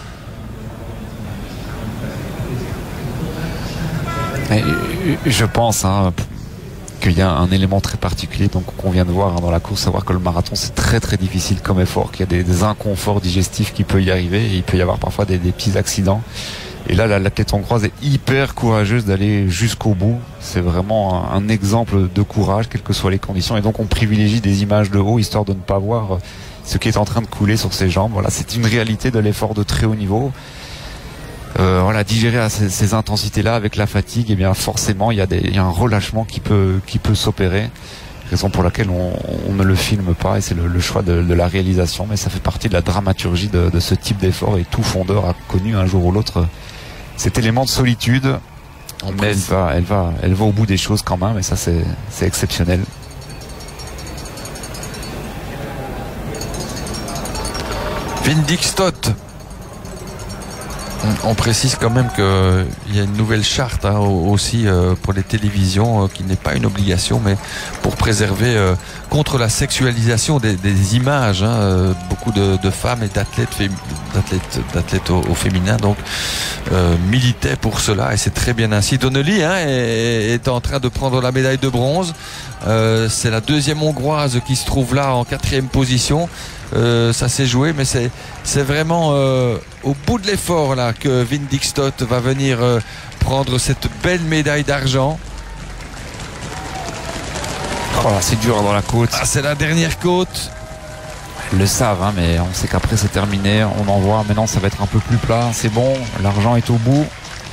Et je pense hein, qu'il y a un élément très particulier donc qu'on vient de voir hein, dans la course, savoir que le marathon c'est très très difficile comme effort, qu'il y a des, des inconforts digestifs qui peuvent y arriver et il peut y avoir parfois des, des petits accidents. Et là, l'athlète hongroise est hyper courageuse d'aller jusqu'au bout. C'est vraiment un, un exemple de courage, quelles que soient les conditions. Et donc, on privilégie des images de haut, histoire de ne pas voir ce qui est en train de couler sur ses jambes. Voilà, c'est une réalité de l'effort de très haut niveau. Euh, voilà, digérer à ces, ces intensités-là avec la fatigue, eh bien, forcément, il y a des, il y a un relâchement qui peut, qui peut s'opérer. Raison pour laquelle on, on ne le filme pas et c'est le, le choix de, de la réalisation. Mais ça fait partie de la dramaturgie de, de ce type d'effort et tout fondeur a connu un jour ou l'autre cet élément de solitude, mais elle va, elle va, elle va au bout des choses quand même, et ça c'est, c'est exceptionnel. Vindig Stott. On précise quand même qu'il y a une nouvelle charte hein, aussi euh, pour les télévisions, euh, qui n'est pas une obligation, mais pour préserver euh, contre la sexualisation des, des images. Hein, euh, beaucoup de, de femmes et d'athlètes, fém- d'athlètes, d'athlètes au, au féminin donc euh, militaient pour cela, et c'est très bien ainsi. Donnelly hein, est, est en train de prendre la médaille de bronze. Euh, c'est la deuxième hongroise qui se trouve là en quatrième position. Euh, ça s'est joué, mais c'est, c'est vraiment euh, au bout de l'effort là que Vindig Stott va venir euh, prendre cette belle médaille d'argent. Oh là, c'est dur dans la côte. Ah, c'est la dernière côte. Ils le savent, hein, mais on sait qu'après c'est terminé. On en voit maintenant, ça va être un peu plus plat. C'est bon, l'argent est au bout.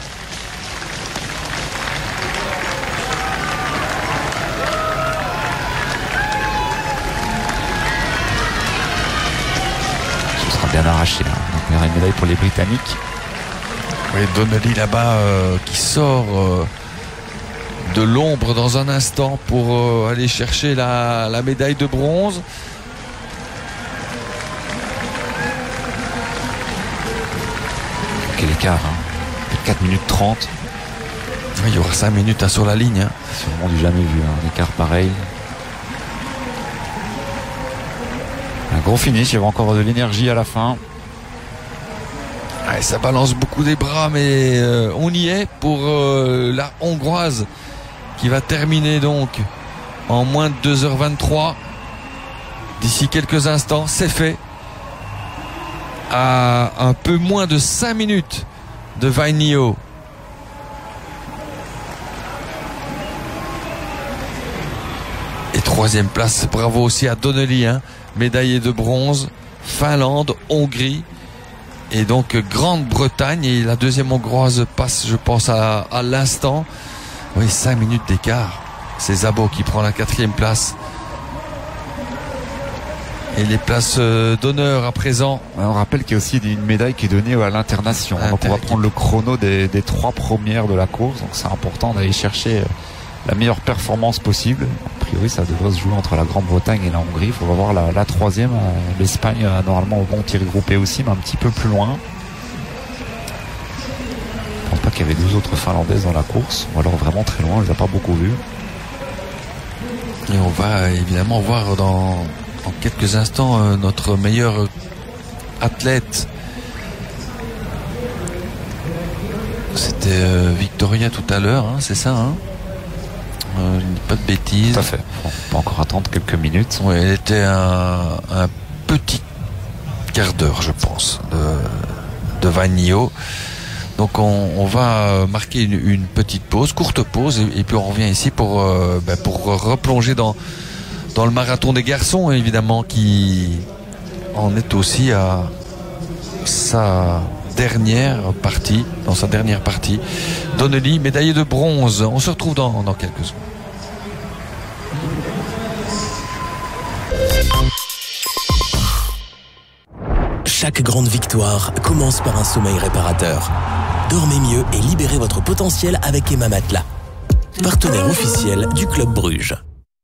Bien arraché, hein. Donc, une médaille pour les Britanniques. Oui, Donnelly là-bas euh, qui sort euh, de l'ombre dans un instant pour euh, aller chercher la, la médaille de bronze. Quel écart, hein. quatre minutes trente. Oui, il y aura cinq minutes hein, sur la ligne. Hein. C'est vraiment du jamais vu, hein. Un écart pareil. Un gros finish, il y avait encore de l'énergie à la fin. Ouais, ça balance beaucoup des bras, mais euh, on y est pour euh, la Hongroise qui va terminer donc en moins de deux heures vingt-trois. D'ici quelques instants, c'est fait. À un peu moins de cinq minutes de Vainio. Et troisième place, bravo aussi à Donnelly, hein. Médaillé de bronze, Finlande, Hongrie et donc Grande-Bretagne. Et la deuxième hongroise passe, je pense, à, à l'instant. Oui, cinq minutes d'écart. C'est Szabo qui prend la quatrième place. Et les places d'honneur à présent. On rappelle qu'il y a aussi une médaille qui est donnée à l'internation. On va prendre le chrono des, des trois premières de la course. Donc c'est important d'aller chercher la meilleure performance possible. A priori, ça devrait se jouer entre la Grande-Bretagne et la Hongrie. Il faut voir la, la troisième. L'Espagne a normalement au bon tir groupé aussi, mais un petit peu plus loin. Je ne pense pas qu'il y avait deux autres Finlandaises dans la course, ou alors vraiment très loin. On ne les a pas beaucoup vues. Et on va évidemment voir dans, dans quelques instants euh, notre meilleur athlète C'était euh, Victoria tout à l'heure, hein, c'est ça, hein euh, je ne dis pas de bêtises. Tout à fait. On peut encore attendre quelques minutes. Oui, elle était un, un petit quart d'heure, je pense, de, de Vanio. Donc on, on va marquer une, une petite pause, courte pause, et, et puis on revient ici pour, euh, ben pour replonger dans, dans le marathon des garçons, évidemment, qui en est aussi à sa dernière partie, dans sa dernière partie. Donnelly, médaillé de bronze. On se retrouve dans, dans quelques secondes. Chaque grande victoire commence par un sommeil réparateur. Dormez mieux et libérez votre potentiel avec Emma Matelas, partenaire officiel du Club Bruges.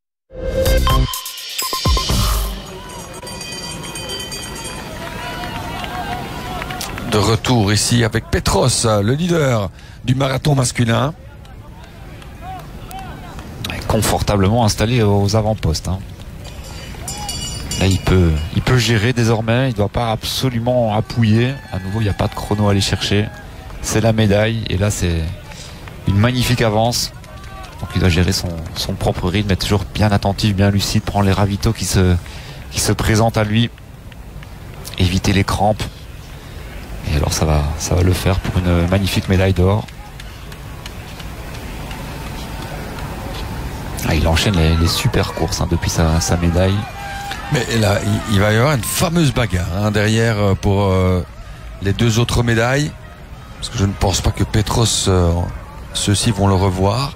De retour ici avec Petros, le leader du marathon masculin. Confortablement installé aux avant-postes. Hein. Là, il peut, il peut gérer désormais. Il ne doit pas absolument appuyer. À nouveau, il n'y a pas de chrono à aller chercher. C'est la médaille. Et là, c'est une magnifique avance. Donc, il doit gérer son, son propre rythme, être toujours bien attentif, bien lucide, prendre les ravitaux qui se, qui se présentent à lui. Éviter les crampes. Et alors, ça va, ça va le faire pour une magnifique médaille d'or. Ah, il enchaîne les, les super courses hein, depuis sa, sa médaille. Mais là, il, il va y avoir une fameuse bagarre hein, derrière pour euh, les deux autres médailles. Parce que je ne pense pas que Petros, euh, ceux-ci vont le revoir.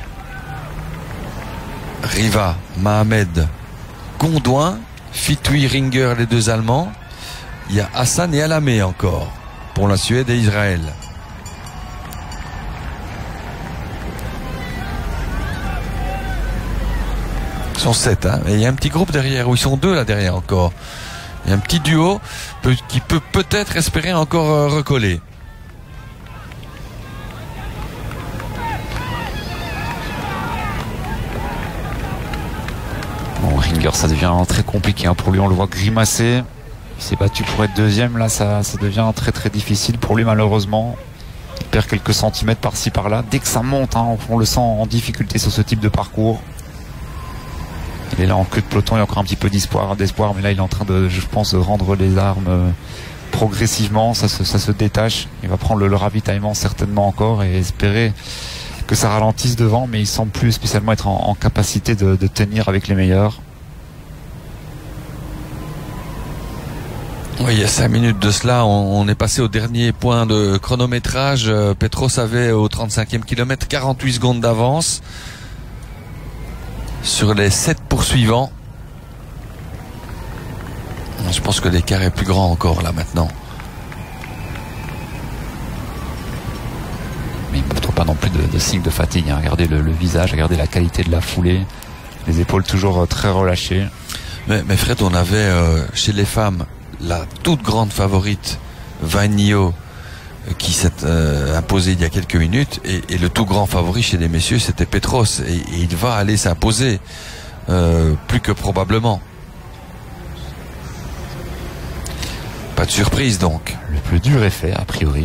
Riva, Mohamed, Gondouin, Fitui, Ringer, les deux Allemands. Il y a Hassan et Alamé encore pour la Suède et Israël. Ils sont sept, hein. Et il y a un petit groupe derrière, où ils sont deux là derrière encore. Il y a un petit duo peut, qui peut peut-être espérer encore euh, recoller. Bon, Ringer, ça devient très compliqué hein. Pour lui, on le voit grimacer. Il s'est battu pour être deuxième, là ça, ça devient très très difficile pour lui malheureusement. Il perd quelques centimètres par-ci par-là. Dès que ça monte, hein, on le sent en difficulté sur ce type de parcours. Il est là en queue de peloton, il y a encore un petit peu d'espoir, d'espoir, mais là il est en train de, je pense, de rendre les armes euh, progressivement. Ça se, ça se détache. Il va prendre le, le ravitaillement certainement encore et espérer que ça ralentisse devant, mais il semble plus spécialement être en, en capacité de, de tenir avec les meilleurs. Oui, il y a cinq minutes de cela, on, on est passé au dernier point de chronométrage. Euh, Petros avait au trente-cinquième kilomètre quarante-huit secondes d'avance sur les sept poursuivants. Je pense que l'écart est plus grand encore là maintenant. Mais il ne montre pas non plus de, de signe de fatigue. Hein. Regardez le, le visage, regardez la qualité de la foulée. Les épaules toujours très relâchées. Mais, mais Fred, on avait euh, chez les femmes la toute grande favorite Vanio qui s'est euh, imposée il y a quelques minutes et, et le tout grand favori chez les messieurs c'était Petros et, et il va aller s'imposer euh, plus que probablement. Pas de surprise donc. Le plus dur est fait a priori.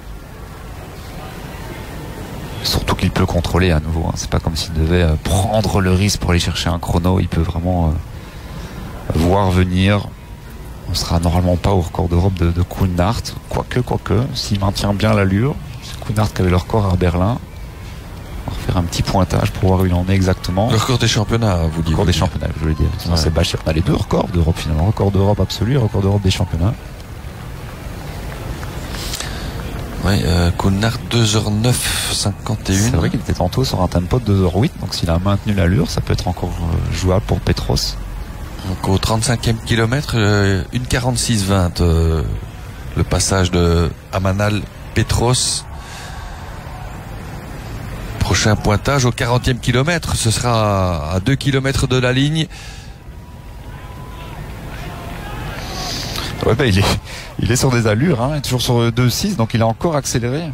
Surtout qu'il peut contrôler à nouveau. Hein. C'est pas comme s'il devait euh, prendre le risque pour aller chercher un chrono. Il peut vraiment euh, voir venir. On sera normalement pas au record d'Europe de, de Kounart, quoique, quoique, s'il maintient bien l'allure. C'est Kounart qui avait le record à Berlin. On va refaire un petit pointage pour voir où il en est exactement. Le record des championnats, vous dites. Le record des championnats, je voulais dire. Sinon, ouais. C'est bâché. On a les deux records d'Europe finalement. Record d'Europe absolu et record d'Europe des championnats. Oui, euh, Kounart deux heures neuf cinquante et un. C'est vrai qu'il était tantôt sur un tempo de deux heures huit, donc s'il a maintenu l'allure, ça peut être encore jouable pour Petros. Donc au trente-cinquième kilomètre, euh, une quarante-six vingt, euh, le passage de Amanal Petros. Prochain pointage au quarantième kilomètre, ce sera à deux kilomètres de la ligne. Ouais, bah, il, est, il est sur des allures, hein, toujours sur deux six, donc il a encore accéléré.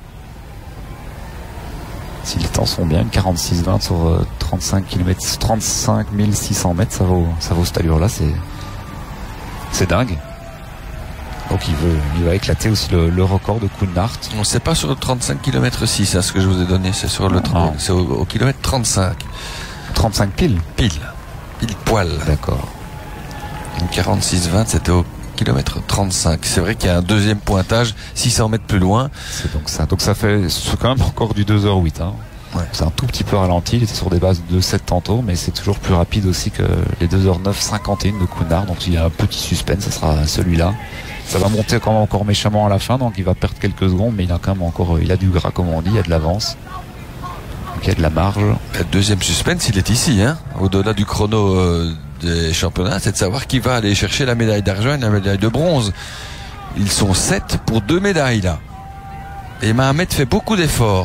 Si les temps sont bien, une quarante-six vingt sur euh, trente-cinq kilomètres, trente-cinq mille six cents mètres, ça vaut, ça vaut cette allure-là, c'est, c'est dingue. Donc il veut, il va éclater aussi le, le record de Kounart. On sait pas sur le trente-cinq kilomètres six, hein, ce que je vous ai donné, c'est sur le trente, c'est au, au kilomètre trente-cinq. trente-cinq piles. Pile, pile poil. D'accord. Une quarante-six vingt, c'était au kilomètre trente-cinq. C'est vrai qu'il y a un deuxième pointage six cents mètres plus loin. C'est donc ça. Donc ça fait c'est quand même encore du deux heures huit. Hein. Ouais. C'est un tout petit peu ralenti. Il était sur des bases de deux heures sept tantôt, mais c'est toujours plus rapide aussi que les deux heures neuf cinquante et un de Kounart. Donc il y a un petit suspense, ce sera celui-là. Ça va monter quand même encore méchamment à la fin, donc il va perdre quelques secondes, mais il a quand même encore, il a du gras comme on dit, il y a de l'avance. Donc il y a de la marge. Le deuxième suspense, il est ici, hein. Au-delà du chrono euh, des championnats, c'est de savoir qui va aller chercher la médaille d'argent et la médaille de bronze. Ils sont sept pour deux médailles là. Et Mahamed fait beaucoup d'efforts.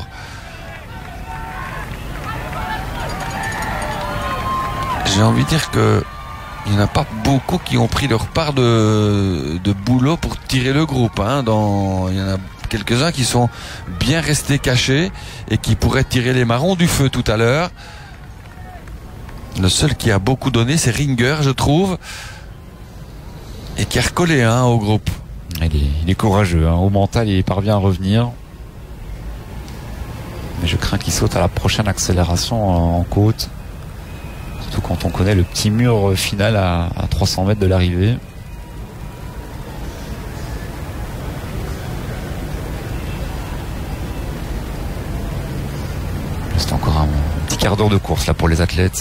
J'ai envie de dire que il n'y en a pas beaucoup qui ont pris leur part de, de boulot pour tirer le groupe. Hein. Dans, il y en a quelques-uns qui sont bien restés cachés et qui pourraient tirer les marrons du feu tout à l'heure. Le seul qui a beaucoup donné, c'est Ringer, je trouve, et qui a recollé hein, au groupe. Il est, il est courageux. Hein. Au mental, il parvient à revenir. Mais je crains qu'il saute à la prochaine accélération en côte. Surtout quand on connaît le petit mur final à, à trois cents mètres de l'arrivée. C'est encore un petit quart d'heure de course là pour les athlètes.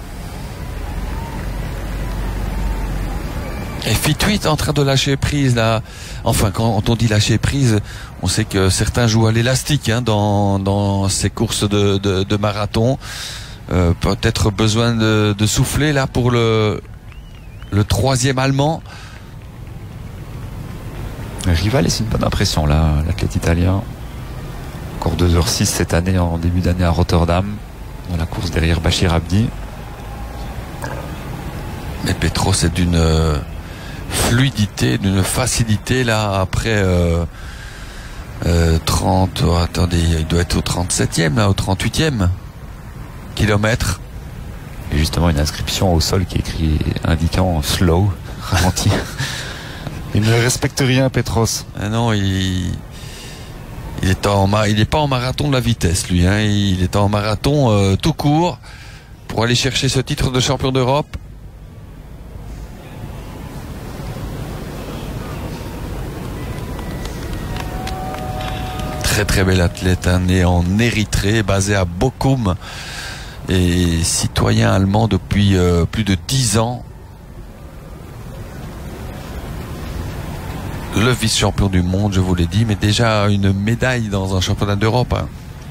Et Fitwit en train de lâcher prise là. Enfin, quand on dit lâcher prise, on sait que certains jouent à l'élastique hein, dans, dans ces courses de, de, de marathon. Euh, peut-être besoin de, de souffler là pour le, le troisième Allemand. Le rival laisse une bonne impression là, l'athlète italien. Encore deux heures six cette année en début d'année à Rotterdam, dans la course derrière Bachir Abdi. Mais Petros est d'une euh, fluidité, d'une facilité là après euh, euh, trente. Oh, attendez, il doit être au trente-septième là, au trente-huitième kilomètre. Et justement une inscription au sol qui est écrit indiquant slow, ralenti. Il ne respecte rien, Petros. Ah non, il il est en il est pas en marathon de la vitesse lui. Hein. Il est en marathon euh, tout court pour aller chercher ce titre de champion d'Europe. Très très bel athlète, hein, né en Érythrée, basé à Bochum et citoyen allemand depuis euh, plus de dix ans. Le vice-champion du monde, je vous l'ai dit, mais déjà une médaille dans un championnat d'Europe. Hein.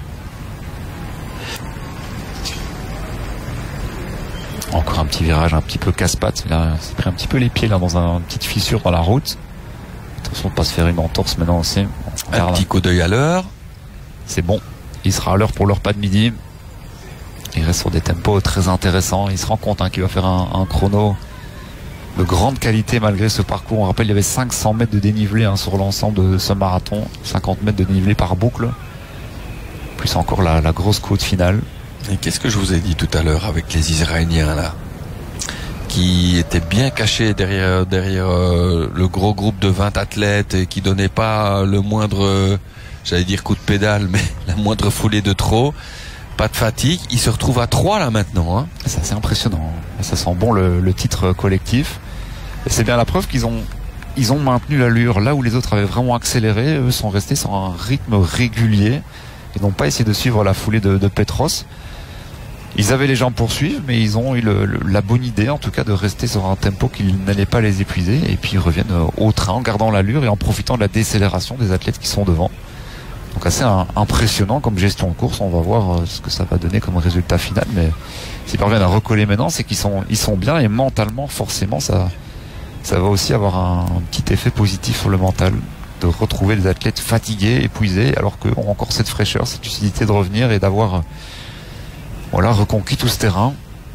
Encore un petit virage un petit peu casse-pattes. Il a pris un petit peu les pieds là dans un, une petite fissure dans la route. Attention de ne pas se faire une entorse maintenant aussi. Un petit coup d'œil à l'heure. C'est bon. Il sera à l'heure pour le repas de midi. Il reste sur des tempos très intéressants. Il se rend compte hein, qu'il va faire un, un chrono de grande qualité malgré ce parcours. On rappelle il y avait cinq cents mètres de dénivelé hein, sur l'ensemble de ce marathon. cinquante mètres de dénivelé par boucle. Plus encore la, la grosse côte finale. Et qu'est-ce que je vous ai dit tout à l'heure avec les Israéliens là, qui étaient bien cachés derrière, derrière euh, le gros groupe de vingt athlètes et qui donnaient pas le moindre, euh, j'allais dire coup de pédale, mais la moindre foulée de trop. Pas de fatigue. Ils se retrouvent à trois là maintenant. Hein. C'est assez impressionnant. Ça sent bon le, le titre collectif. Et c'est bien la preuve qu'ils ont, ils ont maintenu l'allure. Là où les autres avaient vraiment accéléré, eux sont restés sur un rythme régulier. Ils n'ont pas essayé de suivre la foulée de, de Petros. Ils avaient les jambes pour suivre, mais ils ont eu le, le, la bonne idée, en tout cas, de rester sur un tempo qui n'allait pas les épuiser. Et puis ils reviennent au train en gardant l'allure et en profitant de la décélération des athlètes qui sont devant. Donc assez un, impressionnant comme gestion de course. On va voir ce que ça va donner comme résultat final. Mais s'ils parviennent à recoller maintenant, c'est qu'ils sont, ils sont bien et mentalement, forcément, ça, ça va aussi avoir un, un petit effet positif sur le mental. De retrouver des athlètes fatigués, épuisés, alors qu'eux ont encore cette fraîcheur, cette lucidité de revenir et d'avoir voilà, reconquis tout ce terrain.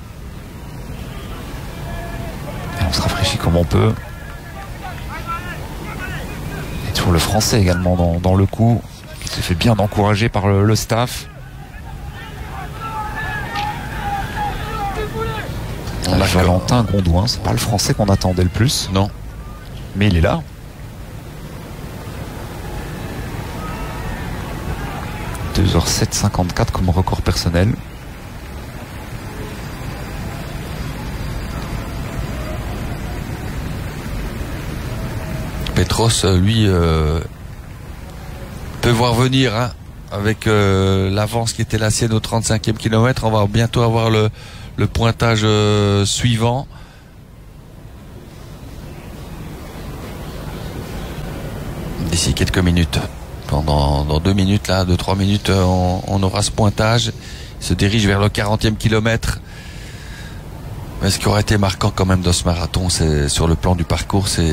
Et on se rafraîchit comme on peut. Et toujours le français également dans, dans le coup, qui se fait bien encourager par le, le staff. On a Valentin Gondouin, c'est pas le français qu'on attendait le plus. Non. Mais il est là. deux heures sept cinquante-quatre comme record personnel. Petros, lui, euh, peut voir venir, hein, avec euh, l'avance qui était la sienne au trente-cinquième kilomètre. On va bientôt avoir le, le pointage euh, suivant. D'ici quelques minutes. Pendant dans deux minutes, là, deux, trois minutes, on, on aura ce pointage. Il se dirige vers le quarantième kilomètre. Mais ce qui aurait été marquant quand même dans ce marathon, c'est sur le plan du parcours, c'est